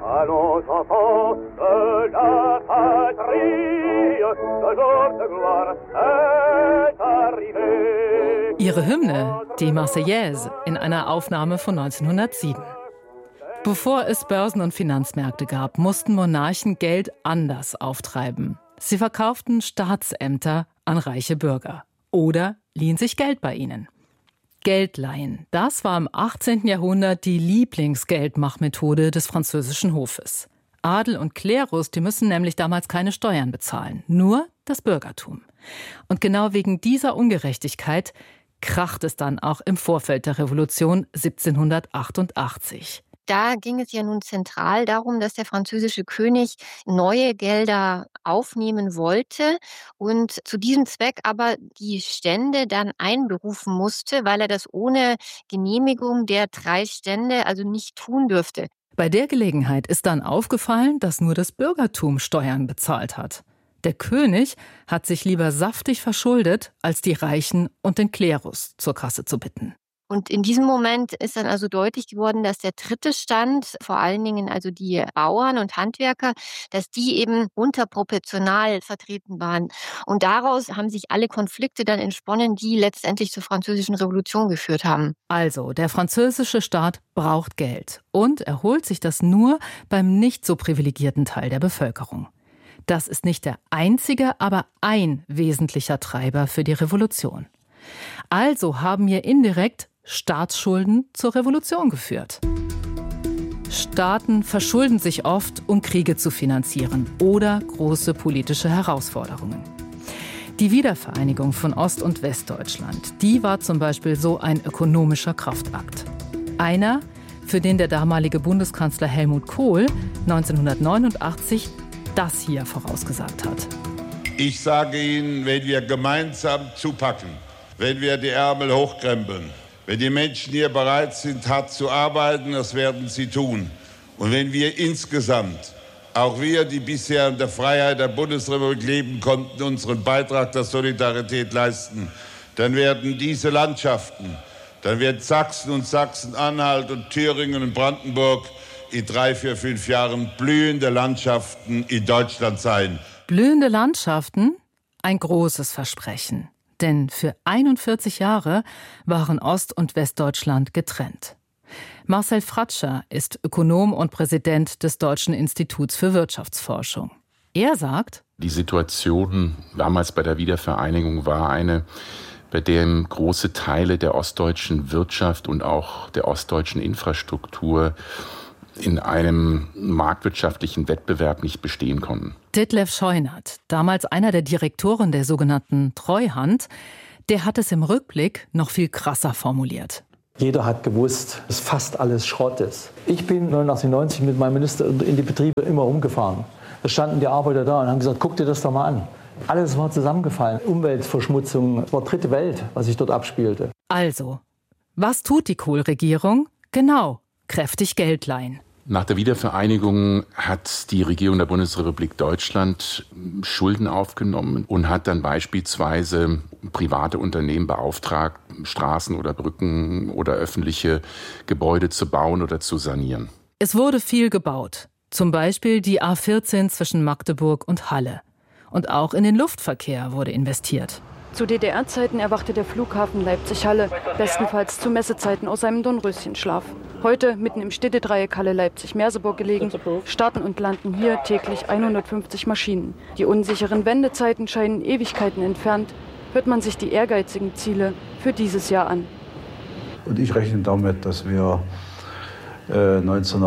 Ihre Hymne, die Marseillaise, in einer Aufnahme von neunzehnhundertsieben. Bevor es Börsen und Finanzmärkte gab, mussten Monarchen Geld anders auftreiben. Sie verkauften Staatsämter an reiche Bürger oder liehen sich Geld bei ihnen. Geldleihen, das war im achtzehnten Jahrhundert die Lieblingsgeldmachmethode des französischen Hofes. Adel und Klerus, die müssen nämlich damals keine Steuern bezahlen, nur das Bürgertum. Und genau wegen dieser Ungerechtigkeit kracht es dann auch im Vorfeld der Revolution siebzehnhundertachtundachtzig. Da ging es ja nun zentral darum, dass der französische König neue Gelder aufnehmen wollte und zu diesem Zweck aber die Stände dann einberufen musste, weil er das ohne Genehmigung der drei Stände also nicht tun dürfte. Bei der Gelegenheit ist dann aufgefallen, dass nur das Bürgertum Steuern bezahlt hat. Der König hat sich lieber saftig verschuldet, als die Reichen und den Klerus zur Kasse zu bitten. Und in diesem Moment ist dann also deutlich geworden, dass der dritte Stand, vor allen Dingen also die Bauern und Handwerker, dass die eben unterproportional vertreten waren. Und daraus haben sich alle Konflikte dann entsponnen, die letztendlich zur Französischen Revolution geführt haben. Also, der französische Staat braucht Geld und er holt sich das nur beim nicht so privilegierten Teil der Bevölkerung. Das ist nicht der einzige, aber ein wesentlicher Treiber für die Revolution. Also haben wir indirekt Staatsschulden zur Revolution geführt. Staaten verschulden sich oft, um Kriege zu finanzieren oder große politische Herausforderungen. Die Wiedervereinigung von Ost- und Westdeutschland, die war zum Beispiel so ein ökonomischer Kraftakt. Einer, für den der damalige Bundeskanzler Helmut Kohl neunzehnhundertneunundachtzig das hier vorausgesagt hat. Ich sage Ihnen, wenn wir gemeinsam zupacken, wenn wir die Ärmel hochkrempeln, wenn die Menschen hier bereit sind, hart zu arbeiten, das werden sie tun. Und wenn wir insgesamt, auch wir, die bisher in der Freiheit der Bundesrepublik leben konnten, unseren Beitrag der Solidarität leisten, dann werden diese Landschaften, dann wird Sachsen und Sachsen-Anhalt und Thüringen und Brandenburg in drei, vier, fünf Jahren blühende Landschaften in Deutschland sein. Blühende Landschaften? Ein großes Versprechen. Denn für einundvierzig Jahre waren Ost- und Westdeutschland getrennt. Marcel Fratscher ist Ökonom und Präsident des Deutschen Instituts für Wirtschaftsforschung. Er sagt: Die Situation damals bei der Wiedervereinigung war eine, bei der große Teile der ostdeutschen Wirtschaft und auch der ostdeutschen Infrastruktur in einem marktwirtschaftlichen Wettbewerb nicht bestehen konnten. Ditlev Scheunert, damals einer der Direktoren der sogenannten Treuhand, der hat es im Rückblick noch viel krasser formuliert. Jeder hat gewusst, dass fast alles Schrott ist. Ich bin neunundachtzig, neunzig mit meinem Minister in die Betriebe immer rumgefahren. Da standen die Arbeiter da und haben gesagt, guck dir das doch mal an. Alles war zusammengefallen. Umweltverschmutzung, es war dritte Welt, was sich dort abspielte. Also, was tut die Kohl-Regierung? Genau, kräftig Geld leihen. Nach der Wiedervereinigung hat die Regierung der Bundesrepublik Deutschland Schulden aufgenommen und hat dann beispielsweise private Unternehmen beauftragt, Straßen oder Brücken oder öffentliche Gebäude zu bauen oder zu sanieren. Es wurde viel gebaut. Zum Beispiel die A vierzehn zwischen Magdeburg und Halle. Und auch in den Luftverkehr wurde investiert. Zu D D R-Zeiten erwachte der Flughafen Leipzig-Halle, bestenfalls zu Messezeiten aus seinem Dornröschenschlaf. Heute, mitten im Städtedreieck Halle-Leipzig-Merseburg gelegen, starten und landen hier täglich hundertfünfzig Maschinen. Die unsicheren Wendezeiten scheinen Ewigkeiten entfernt. Hört man sich die ehrgeizigen Ziele für dieses Jahr an. Und ich rechne damit, dass wir äh,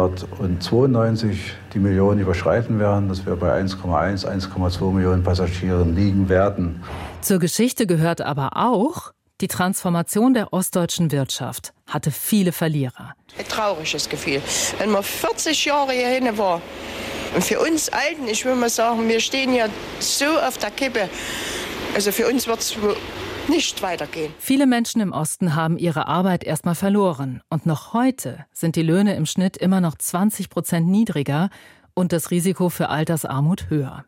neunzehnhundertzweiundneunzig die Millionen überschreiten werden, dass wir bei eins Komma eins, eins Komma zwei Millionen Passagieren liegen werden. Zur Geschichte gehört aber auch, die Transformation der ostdeutschen Wirtschaft hatte viele Verlierer. Ein trauriges Gefühl. Wenn man vierzig Jahre hier hin war und für uns Alten, ich will mal sagen, wir stehen ja so auf der Kippe. Also für uns wird es nicht weitergehen. Viele Menschen im Osten haben ihre Arbeit erstmal verloren. Und noch heute sind die Löhne im Schnitt immer noch zwanzig Prozent niedriger und das Risiko für Altersarmut höher.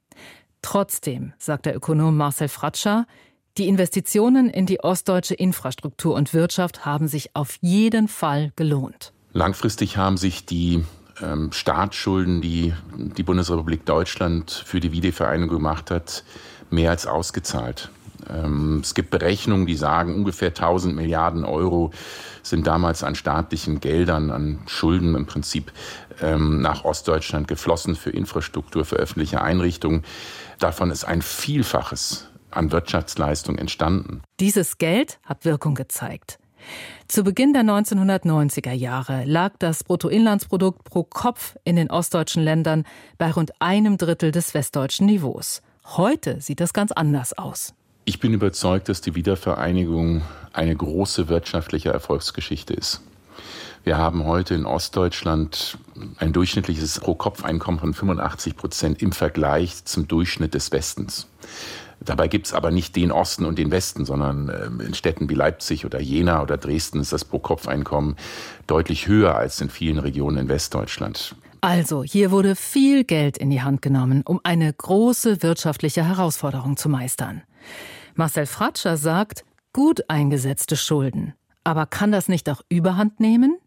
Trotzdem, sagt der Ökonom Marcel Fratscher, die Investitionen in die ostdeutsche Infrastruktur und Wirtschaft haben sich auf jeden Fall gelohnt. Langfristig haben sich die ähm, Staatsschulden, die die Bundesrepublik Deutschland für die Wiedervereinigung gemacht hat, mehr als ausgezahlt. Ähm, es gibt Berechnungen, die sagen, ungefähr tausend Milliarden Euro sind damals an staatlichen Geldern, an Schulden im Prinzip ähm, nach Ostdeutschland geflossen für Infrastruktur, für öffentliche Einrichtungen. Davon ist ein Vielfaches an Wirtschaftsleistung entstanden. Dieses Geld hat Wirkung gezeigt. Zu Beginn der neunzehnhundertneunziger Jahre lag das Bruttoinlandsprodukt pro Kopf in den ostdeutschen Ländern bei rund einem Drittel des westdeutschen Niveaus. Heute sieht das ganz anders aus. Ich bin überzeugt, dass die Wiedervereinigung eine große wirtschaftliche Erfolgsgeschichte ist. Wir haben heute in Ostdeutschland ein durchschnittliches Pro-Kopf-Einkommen von fünfundachtzig Prozent im Vergleich zum Durchschnitt des Westens. Dabei gibt es aber nicht den Osten und den Westen, sondern in Städten wie Leipzig oder Jena oder Dresden ist das Pro-Kopf-Einkommen deutlich höher als in vielen Regionen in Westdeutschland. Also, hier wurde viel Geld in die Hand genommen, um eine große wirtschaftliche Herausforderung zu meistern. Marcel Fratscher sagt, gut eingesetzte Schulden. Aber kann das nicht auch Überhand nehmen?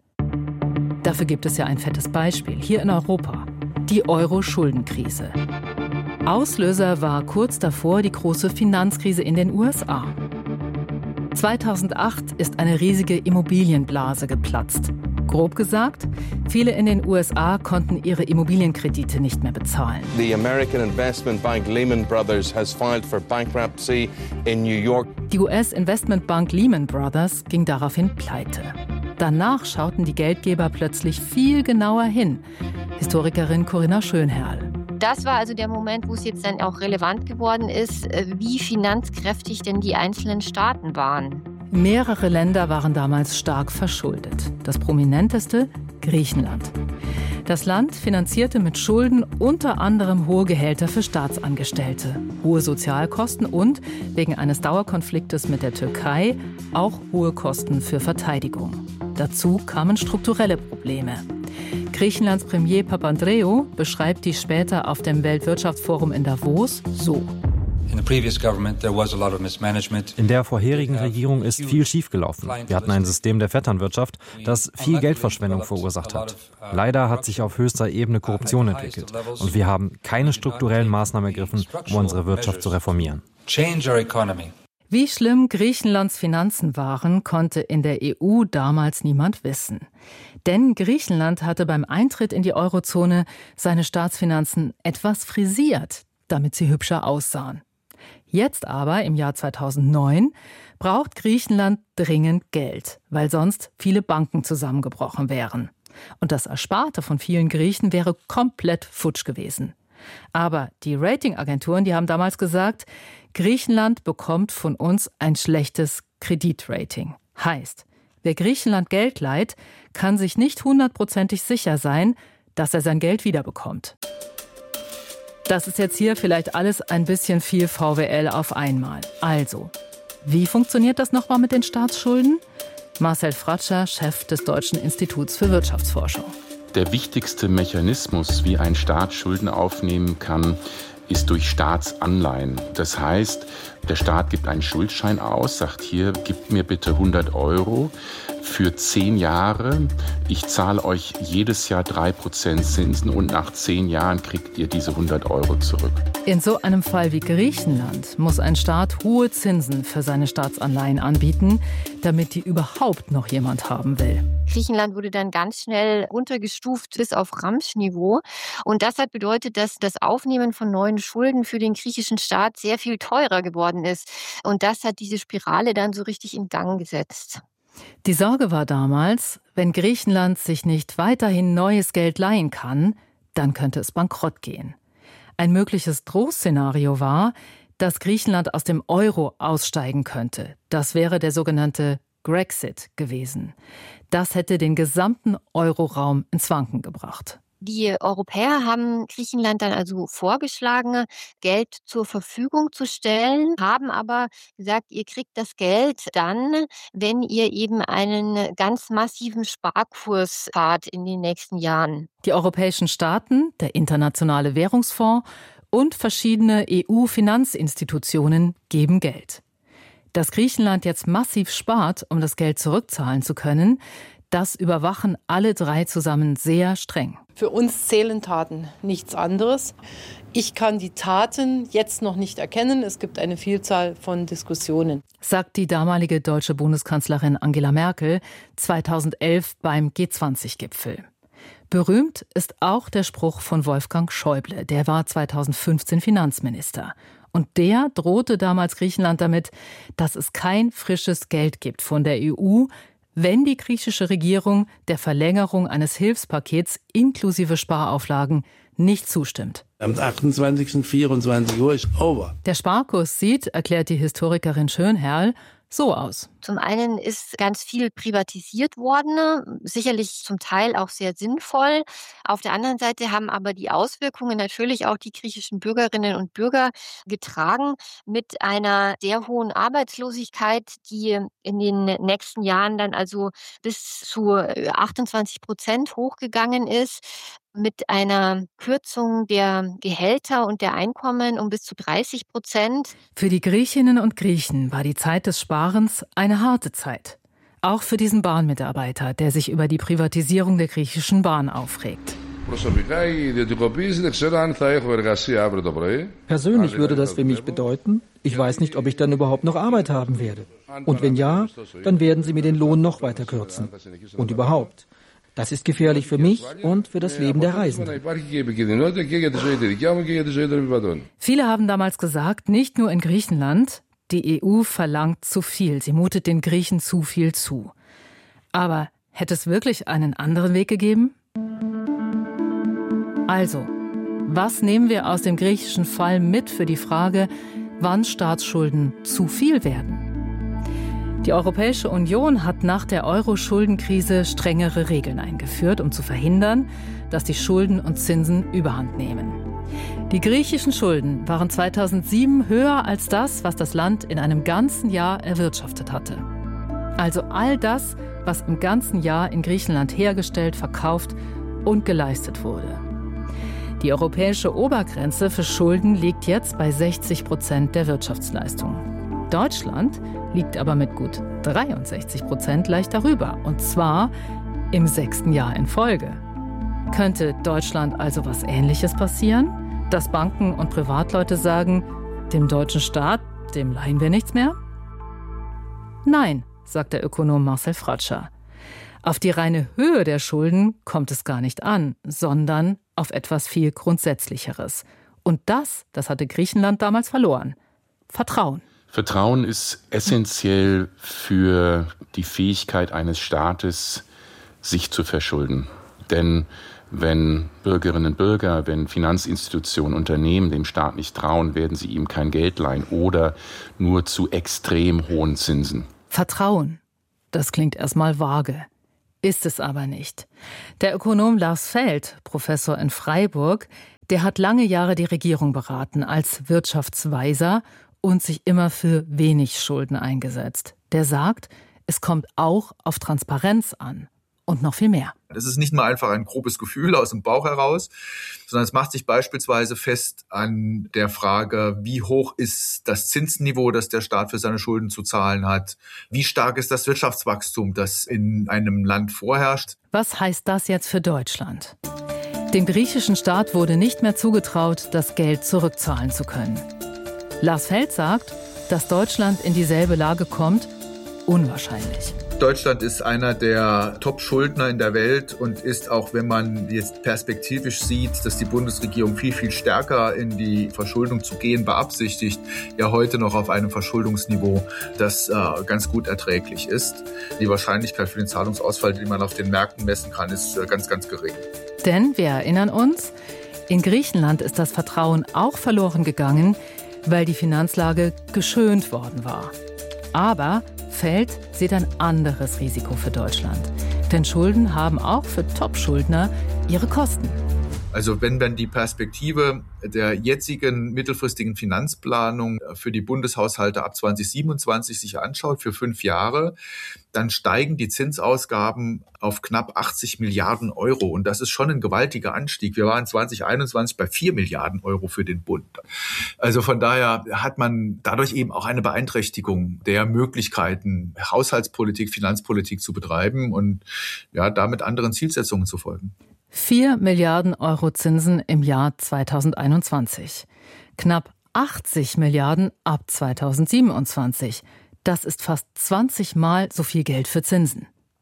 Dafür gibt es ja ein fettes Beispiel hier in Europa. Die Euro-Schuldenkrise. Auslöser war kurz davor die große Finanzkrise in den U S A. zweitausendacht ist eine riesige Immobilienblase geplatzt. Grob gesagt, viele in den U S A konnten ihre Immobilienkredite nicht mehr bezahlen. The American Investment Bank Lehman Brothers has filed for bankruptcy in New York. Die U S-Investmentbank Lehman Brothers ging daraufhin pleite. Danach schauten die Geldgeber plötzlich viel genauer hin. Historikerin Corinna Schönherrl. Das war also der Moment, wo es jetzt dann auch relevant geworden ist, wie finanzkräftig denn die einzelnen Staaten waren. Mehrere Länder waren damals stark verschuldet. Das prominenteste Griechenland. Das Land finanzierte mit Schulden unter anderem hohe Gehälter für Staatsangestellte, hohe Sozialkosten und, wegen eines Dauerkonfliktes mit der Türkei, auch hohe Kosten für Verteidigung. Dazu kamen strukturelle Probleme. Griechenlands Premier Papandreou beschreibt die später auf dem Weltwirtschaftsforum in Davos so. In der vorherigen Regierung ist viel schiefgelaufen. Wir hatten ein System der Vetternwirtschaft, das viel Geldverschwendung verursacht hat. Leider hat sich auf höchster Ebene Korruption entwickelt. Und wir haben keine strukturellen Maßnahmen ergriffen, um unsere Wirtschaft zu reformieren. Wie schlimm Griechenlands Finanzen waren, konnte in der E U damals niemand wissen. Denn Griechenland hatte beim Eintritt in die Eurozone seine Staatsfinanzen etwas frisiert, damit sie hübscher aussahen. Jetzt aber, im Jahr zweitausendneun, braucht Griechenland dringend Geld, weil sonst viele Banken zusammengebrochen wären. Und das Ersparte von vielen Griechen wäre komplett futsch gewesen. Aber die Ratingagenturen, die haben damals gesagt, Griechenland bekommt von uns ein schlechtes Kreditrating. Heißt, wer Griechenland Geld leiht, kann sich nicht hundertprozentig sicher sein, dass er sein Geld wiederbekommt. Das ist jetzt hier vielleicht alles ein bisschen viel V W L auf einmal. Also, wie funktioniert das nochmal mit den Staatsschulden? Marcel Fratscher, Chef des Deutschen Instituts für Wirtschaftsforschung. Der wichtigste Mechanismus, wie ein Staat Schulden aufnehmen kann, ist durch Staatsanleihen. Das heißt, der Staat gibt einen Schuldschein aus, sagt hier, gib mir bitte hundert Euro für zehn Jahre. Ich zahle euch jedes Jahr drei Prozent Zinsen und nach zehn Jahren kriegt ihr diese hundert Euro zurück. In so einem Fall wie Griechenland muss ein Staat hohe Zinsen für seine Staatsanleihen anbieten, damit die überhaupt noch jemand haben will. Griechenland wurde dann ganz schnell runtergestuft bis auf Ramsch-Niveau. Und das hat bedeutet, dass das Aufnehmen von neuen Schulden für den griechischen Staat sehr viel teurer geworden ist. Und das hat diese Spirale dann so richtig in Gang gesetzt. Die Sorge war damals, wenn Griechenland sich nicht weiterhin neues Geld leihen kann, dann könnte es bankrott gehen. Ein mögliches Drohszenario war, dass Griechenland aus dem Euro aussteigen könnte. Das wäre der sogenannte Grexit gewesen. Das hätte den gesamten Euroraum ins Wanken gebracht. Die Europäer haben Griechenland dann also vorgeschlagen, Geld zur Verfügung zu stellen, haben aber gesagt, ihr kriegt das Geld dann, wenn ihr eben einen ganz massiven Sparkurs fahrt in den nächsten Jahren. Die europäischen Staaten, der Internationale Währungsfonds und verschiedene E U-Finanzinstitutionen geben Geld. Dass Griechenland jetzt massiv spart, um das Geld zurückzahlen zu können, das überwachen alle drei zusammen sehr streng. Für uns zählen Taten, nichts anderes. Ich kann die Taten jetzt noch nicht erkennen. Es gibt eine Vielzahl von Diskussionen, sagt die damalige deutsche Bundeskanzlerin Angela Merkel zweitausendelf beim G zwanzig Gipfel. Berühmt ist auch der Spruch von Wolfgang Schäuble, der war zweitausendfünfzehn Finanzminister. Und der drohte damals Griechenland damit, dass es kein frisches Geld gibt von der E U, wenn die griechische Regierung der Verlängerung eines Hilfspakets inklusive Sparauflagen nicht zustimmt. Am achtundzwanzigsten vierundzwanzig Uhr ist over. Der Sparkurs sieht, erklärt die Historikerin Schönherrl, so aus. Zum einen ist ganz viel privatisiert worden, sicherlich zum Teil auch sehr sinnvoll. Auf der anderen Seite haben aber die Auswirkungen natürlich auch die griechischen Bürgerinnen und Bürger getragen mit einer sehr hohen Arbeitslosigkeit, die in den nächsten Jahren dann also bis zu achtundzwanzig Prozent hochgegangen ist, mit einer Kürzung der Gehälter und der Einkommen um bis zu dreißig Prozent. Für die Griechinnen und Griechen war die Zeit des Sparens eine harte Zeit. Auch für diesen Bahnmitarbeiter, der sich über die Privatisierung der griechischen Bahn aufregt. Persönlich würde das für mich bedeuten, ich weiß nicht, ob ich dann überhaupt noch Arbeit haben werde. Und wenn ja, dann werden sie mir den Lohn noch weiter kürzen. Und überhaupt. Das ist gefährlich für mich und für das Leben der Reisenden. Viele haben damals gesagt, nicht nur in Griechenland, die E U verlangt zu viel, sie mutet den Griechen zu viel zu. Aber hätte es wirklich einen anderen Weg gegeben? Also, was nehmen wir aus dem griechischen Fall mit für die Frage, wann Staatsschulden zu viel werden? Die Europäische Union hat nach der Euro-Schuldenkrise strengere Regeln eingeführt, um zu verhindern, dass die Schulden und Zinsen überhand nehmen. Die griechischen Schulden waren zweitausendsieben höher als das, was das Land in einem ganzen Jahr erwirtschaftet hatte. Also all das, was im ganzen Jahr in Griechenland hergestellt, verkauft und geleistet wurde. Die europäische Obergrenze für Schulden liegt jetzt bei sechzig Prozent der Wirtschaftsleistung. Deutschland liegt aber mit gut dreiundsechzig Prozent leicht darüber, und zwar im sechsten Jahr in Folge. Könnte Deutschland also was Ähnliches passieren? Dass Banken und Privatleute sagen, dem deutschen Staat, dem leihen wir nichts mehr? Nein, sagt der Ökonom Marcel Fratscher. Auf die reine Höhe der Schulden kommt es gar nicht an, sondern auf etwas viel Grundsätzlicheres. Und das, das hatte Griechenland damals verloren. Vertrauen. Vertrauen ist essentiell für die Fähigkeit eines Staates, sich zu verschulden. Denn wenn Bürgerinnen und Bürger, wenn Finanzinstitutionen, Unternehmen dem Staat nicht trauen, werden sie ihm kein Geld leihen oder nur zu extrem hohen Zinsen. Vertrauen. Das klingt erstmal vage. Ist es aber nicht. Der Ökonom Lars Feld, Professor in Freiburg, der hat lange Jahre die Regierung beraten als Wirtschaftsweiser und sich immer für wenig Schulden eingesetzt. Der sagt, es kommt auch auf Transparenz an. Und noch viel mehr. Das ist nicht nur einfach ein grobes Gefühl aus dem Bauch heraus, sondern es macht sich beispielsweise fest an der Frage, wie hoch ist das Zinsniveau, das der Staat für seine Schulden zu zahlen hat? Wie stark ist das Wirtschaftswachstum, das in einem Land vorherrscht? Was heißt das jetzt für Deutschland? Dem griechischen Staat wurde nicht mehr zugetraut, das Geld zurückzahlen zu können. Lars Feld sagt, dass Deutschland in dieselbe Lage kommt, unwahrscheinlich. Deutschland ist einer der Top-Schuldner in der Welt und ist, auch wenn man jetzt perspektivisch sieht, dass die Bundesregierung viel, viel stärker in die Verschuldung zu gehen beabsichtigt, ja heute noch auf einem Verschuldungsniveau, das äh, ganz gut erträglich ist. Die Wahrscheinlichkeit für den Zahlungsausfall, den man auf den Märkten messen kann, ist äh, ganz, ganz gering. Denn, wir erinnern uns, in Griechenland ist das Vertrauen auch verloren gegangen, weil die Finanzlage geschönt worden war. Aber Feld sieht ein anderes Risiko für Deutschland. Denn Schulden haben auch für Top-Schuldner ihre Kosten. Also wenn man die Perspektive der jetzigen mittelfristigen Finanzplanung für die Bundeshaushalte ab zwanzig siebenundzwanzig sich anschaut, für fünf Jahre, dann steigen die Zinsausgaben auf knapp achtzig Milliarden Euro. Und das ist schon ein gewaltiger Anstieg. Wir waren zwanzig einundzwanzig bei vier Milliarden Euro für den Bund. Also von daher hat man dadurch eben auch eine Beeinträchtigung der Möglichkeiten, Haushaltspolitik, Finanzpolitik zu betreiben und ja, damit anderen Zielsetzungen zu folgen. Vier Milliarden Euro Zinsen im Jahr zweitausendeinundzwanzig. Knapp achtzig Milliarden ab zweitausendsiebenundzwanzig. Das ist fast zwanzig Mal so viel Geld für Zinsen.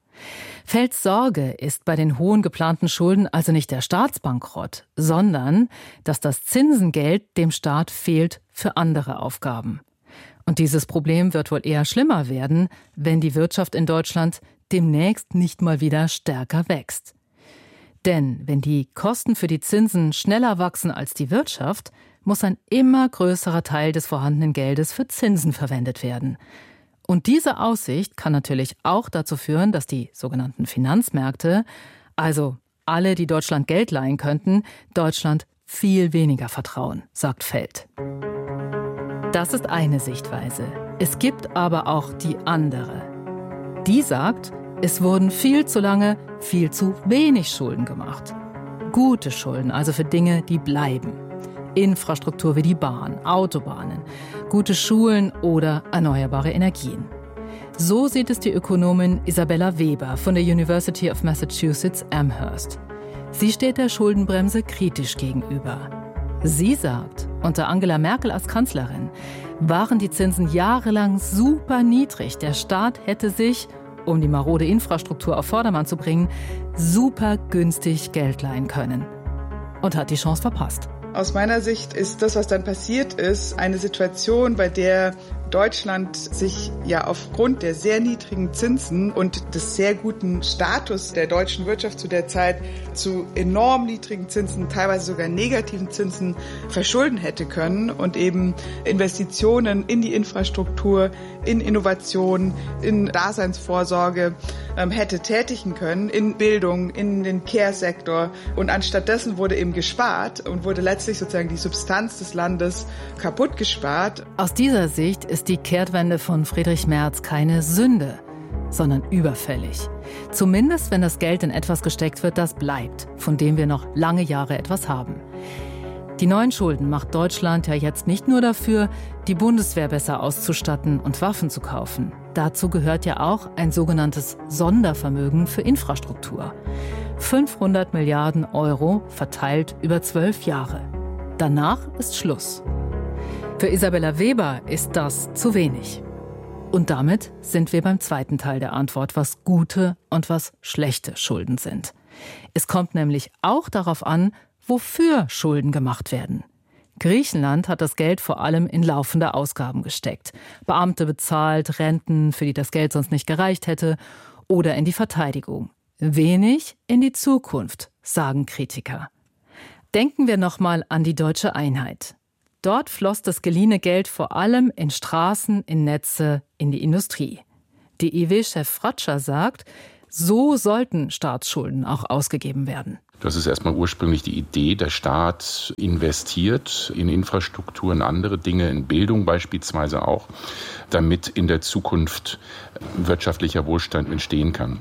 Felds Sorge ist bei den hohen geplanten Schulden also nicht der Staatsbankrott, sondern dass das Zinsengeld dem Staat fehlt für andere Aufgaben. Und dieses Problem wird wohl eher schlimmer werden, wenn die Wirtschaft in Deutschland demnächst nicht mal wieder stärker wächst. Denn wenn die Kosten für die Zinsen schneller wachsen als die Wirtschaft, muss ein immer größerer Teil des vorhandenen Geldes für Zinsen verwendet werden. Und diese Aussicht kann natürlich auch dazu führen, dass die sogenannten Finanzmärkte, also alle, die Deutschland Geld leihen könnten, Deutschland viel weniger vertrauen, sagt Feld. Das ist eine Sichtweise. Es gibt aber auch die andere. Die sagt, es wurden viel zu lange viel zu wenig Schulden gemacht. Gute Schulden, also für Dinge, die bleiben. Infrastruktur wie die Bahn, Autobahnen, gute Schulen oder erneuerbare Energien. So sieht es die Ökonomin Isabella Weber von der University of Massachusetts Amherst. Sie steht der Schuldenbremse kritisch gegenüber. Sie sagt, unter Angela Merkel als Kanzlerin waren die Zinsen jahrelang super niedrig. Der Staat hätte sich, um die marode Infrastruktur auf Vordermann zu bringen, super günstig Geld leihen können. Und hat die Chance verpasst. Aus meiner Sicht ist das, was dann passiert ist, eine Situation, bei der Deutschland sich ja aufgrund der sehr niedrigen Zinsen und des sehr guten Status der deutschen Wirtschaft zu der Zeit zu enorm niedrigen Zinsen, teilweise sogar negativen Zinsen verschulden hätte können und eben Investitionen in die Infrastruktur, in Innovation, in Daseinsvorsorge ähm, hätte tätigen können, in Bildung, in den Care-Sektor. Und anstattdessen wurde eben gespart und wurde letztlich sozusagen die Substanz des Landes kaputt gespart. Aus dieser Sicht ist die Kehrtwende von Friedrich Merz keine Sünde, sondern überfällig. Zumindest, wenn das Geld in etwas gesteckt wird, das bleibt, von dem wir noch lange Jahre etwas haben. Die neuen Schulden macht Deutschland ja jetzt nicht nur dafür, die Bundeswehr besser auszustatten und Waffen zu kaufen. Dazu gehört ja auch ein sogenanntes Sondervermögen für Infrastruktur. fünfhundert Milliarden Euro verteilt über zwölf Jahre. Danach ist Schluss. Für Isabella Weber ist das zu wenig. Und damit sind wir beim zweiten Teil der Antwort, was gute und was schlechte Schulden sind. Es kommt nämlich auch darauf an, wofür Schulden gemacht werden. Griechenland hat das Geld vor allem in laufende Ausgaben gesteckt. Beamte bezahlt, Renten, für die das Geld sonst nicht gereicht hätte, oder in die Verteidigung. Wenig in die Zukunft, sagen Kritiker. Denken wir nochmal an die deutsche Einheit. Dort floss das geliehene Geld vor allem in Straßen, in Netze, in die Industrie. D I W-Chef Fratscher sagt, so sollten Staatsschulden auch ausgegeben werden. Das ist erstmal ursprünglich die Idee, der Staat investiert in Infrastruktur, in andere Dinge, in Bildung beispielsweise auch, damit in der Zukunft wirtschaftlicher Wohlstand entstehen kann.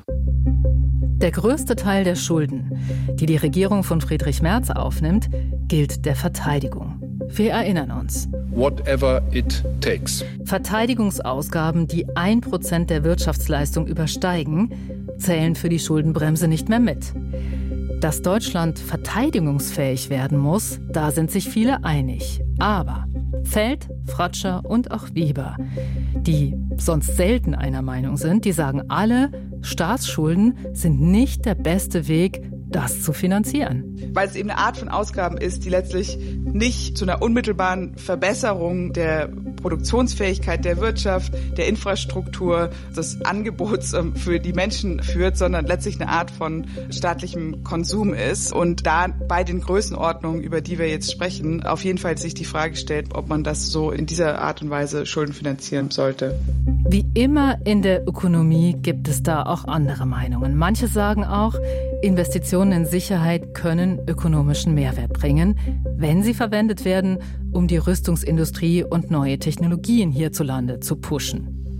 Der größte Teil der Schulden, die die Regierung von Friedrich Merz aufnimmt, gilt der Verteidigung. Wir erinnern uns. Whatever it takes. Verteidigungsausgaben, die ein Prozent der Wirtschaftsleistung übersteigen, zählen für die Schuldenbremse nicht mehr mit. Dass Deutschland verteidigungsfähig werden muss, da sind sich viele einig. Aber Feld, Fratscher und auch Weber, die sonst selten einer Meinung sind, die sagen alle, Staatsschulden sind nicht der beste Weg, das zu finanzieren. Weil es eben eine Art von Ausgaben ist, die letztlich nicht zu einer unmittelbaren Verbesserung der Produktionsfähigkeit der Wirtschaft, der Infrastruktur, des Angebots für die Menschen führt, sondern letztlich eine Art von staatlichem Konsum ist. Und da bei den Größenordnungen, über die wir jetzt sprechen, auf jeden Fall sich die Frage stellt, ob man das so in dieser Art und Weise Schulden finanzieren sollte. Wie immer in der Ökonomie gibt es da auch andere Meinungen. Manche sagen auch, Investitionen in Sicherheit können ökonomischen Mehrwert bringen, wenn sie verwendet werden, um die Rüstungsindustrie und neue Technologien hierzulande zu pushen.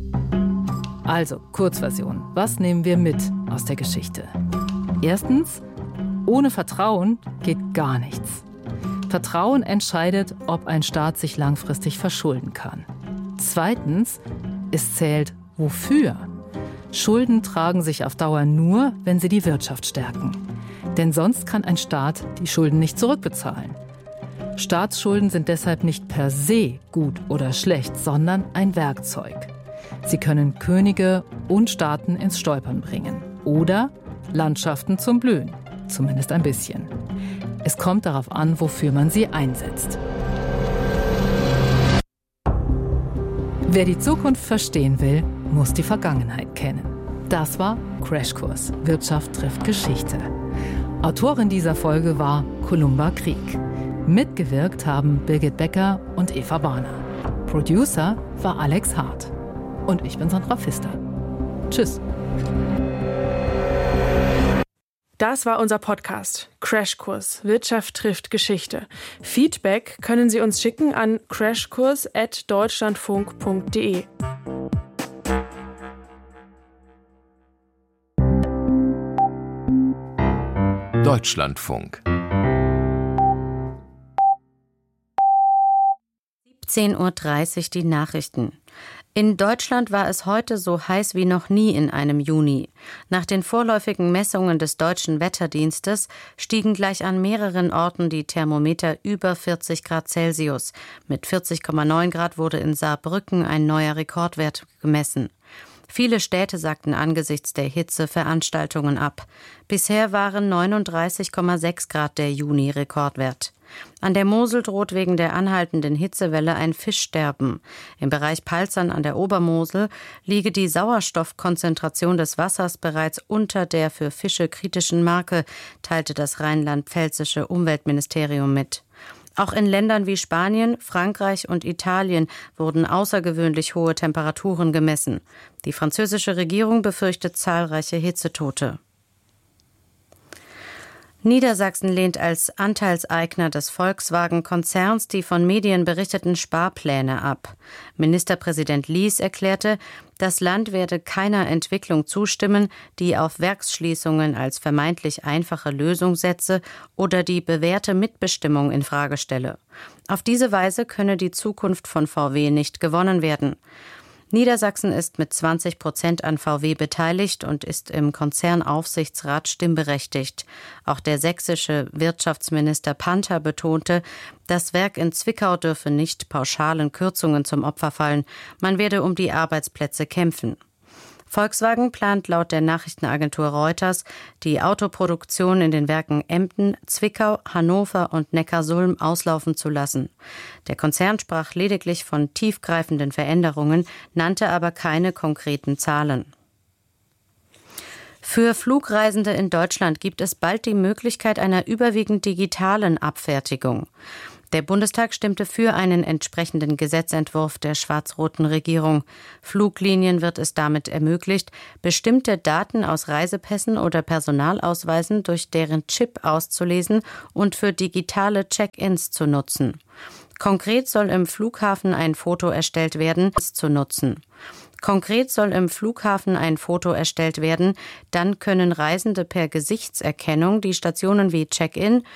Also, Kurzversion. Was nehmen wir mit aus der Geschichte? Erstens, ohne Vertrauen geht gar nichts. Vertrauen entscheidet, ob ein Staat sich langfristig verschulden kann. Zweitens, es zählt wofür. Schulden tragen sich auf Dauer nur, wenn sie die Wirtschaft stärken. Denn sonst kann ein Staat die Schulden nicht zurückbezahlen. Staatsschulden sind deshalb nicht per se gut oder schlecht, sondern ein Werkzeug. Sie können Könige und Staaten ins Stolpern bringen oder Landschaften zum Blühen, zumindest ein bisschen. Es kommt darauf an, wofür man sie einsetzt. Wer die Zukunft verstehen will, muss die Vergangenheit kennen. Das war Crashkurs Wirtschaft trifft Geschichte. Autorin dieser Folge war Columba Krieg. Mitgewirkt haben Birgit Becker und Eva Barner. Producer war Alex Hart. Und ich bin Sandra Pfister. Tschüss. Das war unser Podcast Crashkurs Wirtschaft trifft Geschichte. Feedback können Sie uns schicken an crashkurs at deutschlandfunk punkt de. Deutschlandfunk. siebzehn Uhr dreißig die Nachrichten. In Deutschland war es heute so heiß wie noch nie in einem Juni. Nach den vorläufigen Messungen des Deutschen Wetterdienstes stiegen gleich an mehreren Orten die Thermometer über vierzig Grad Celsius. Mit vierzig Komma neun Grad wurde in Saarbrücken ein neuer Rekordwert gemessen. Viele Städte sagten angesichts der Hitze Veranstaltungen ab. Bisher waren neununddreißig Komma sechs Grad der Juni-Rekordwert. An der Mosel droht wegen der anhaltenden Hitzewelle ein Fischsterben. Im Bereich Palzern an der Obermosel liege die Sauerstoffkonzentration des Wassers bereits unter der für Fische kritischen Marke, teilte das rheinland-pfälzische Umweltministerium mit. Auch in Ländern wie Spanien, Frankreich und Italien wurden außergewöhnlich hohe Temperaturen gemessen. Die französische Regierung befürchtet zahlreiche Hitzetote. Niedersachsen lehnt als Anteilseigner des Volkswagen-Konzerns die von Medien berichteten Sparpläne ab. Ministerpräsident Lies erklärte, das Land werde keiner Entwicklung zustimmen, die auf Werksschließungen als vermeintlich einfache Lösung setze oder die bewährte Mitbestimmung in Frage stelle. Auf diese Weise könne die Zukunft von V W nicht gewonnen werden. Niedersachsen ist mit zwanzig Prozent an V W beteiligt und ist im Konzernaufsichtsrat stimmberechtigt. Auch der sächsische Wirtschaftsminister Panther betonte, das Werk in Zwickau dürfe nicht pauschalen Kürzungen zum Opfer fallen. Man werde um die Arbeitsplätze kämpfen. Volkswagen plant laut der Nachrichtenagentur Reuters, die Autoproduktion in den Werken Emden, Zwickau, Hannover und Neckarsulm auslaufen zu lassen. Der Konzern sprach lediglich von tiefgreifenden Veränderungen, nannte aber keine konkreten Zahlen. Für Flugreisende in Deutschland gibt es bald die Möglichkeit einer überwiegend digitalen Abfertigung. Der Bundestag stimmte für einen entsprechenden Gesetzentwurf der schwarz-roten Regierung. Fluglinien wird es damit ermöglicht, bestimmte Daten aus Reisepässen oder Personalausweisen durch deren Chip auszulesen und für digitale Check-ins zu nutzen. Konkret soll im Flughafen ein Foto erstellt werden, es zu nutzen. Konkret soll im Flughafen ein Foto erstellt werden, dann können Reisende per Gesichtserkennung die Stationen wie Check-in,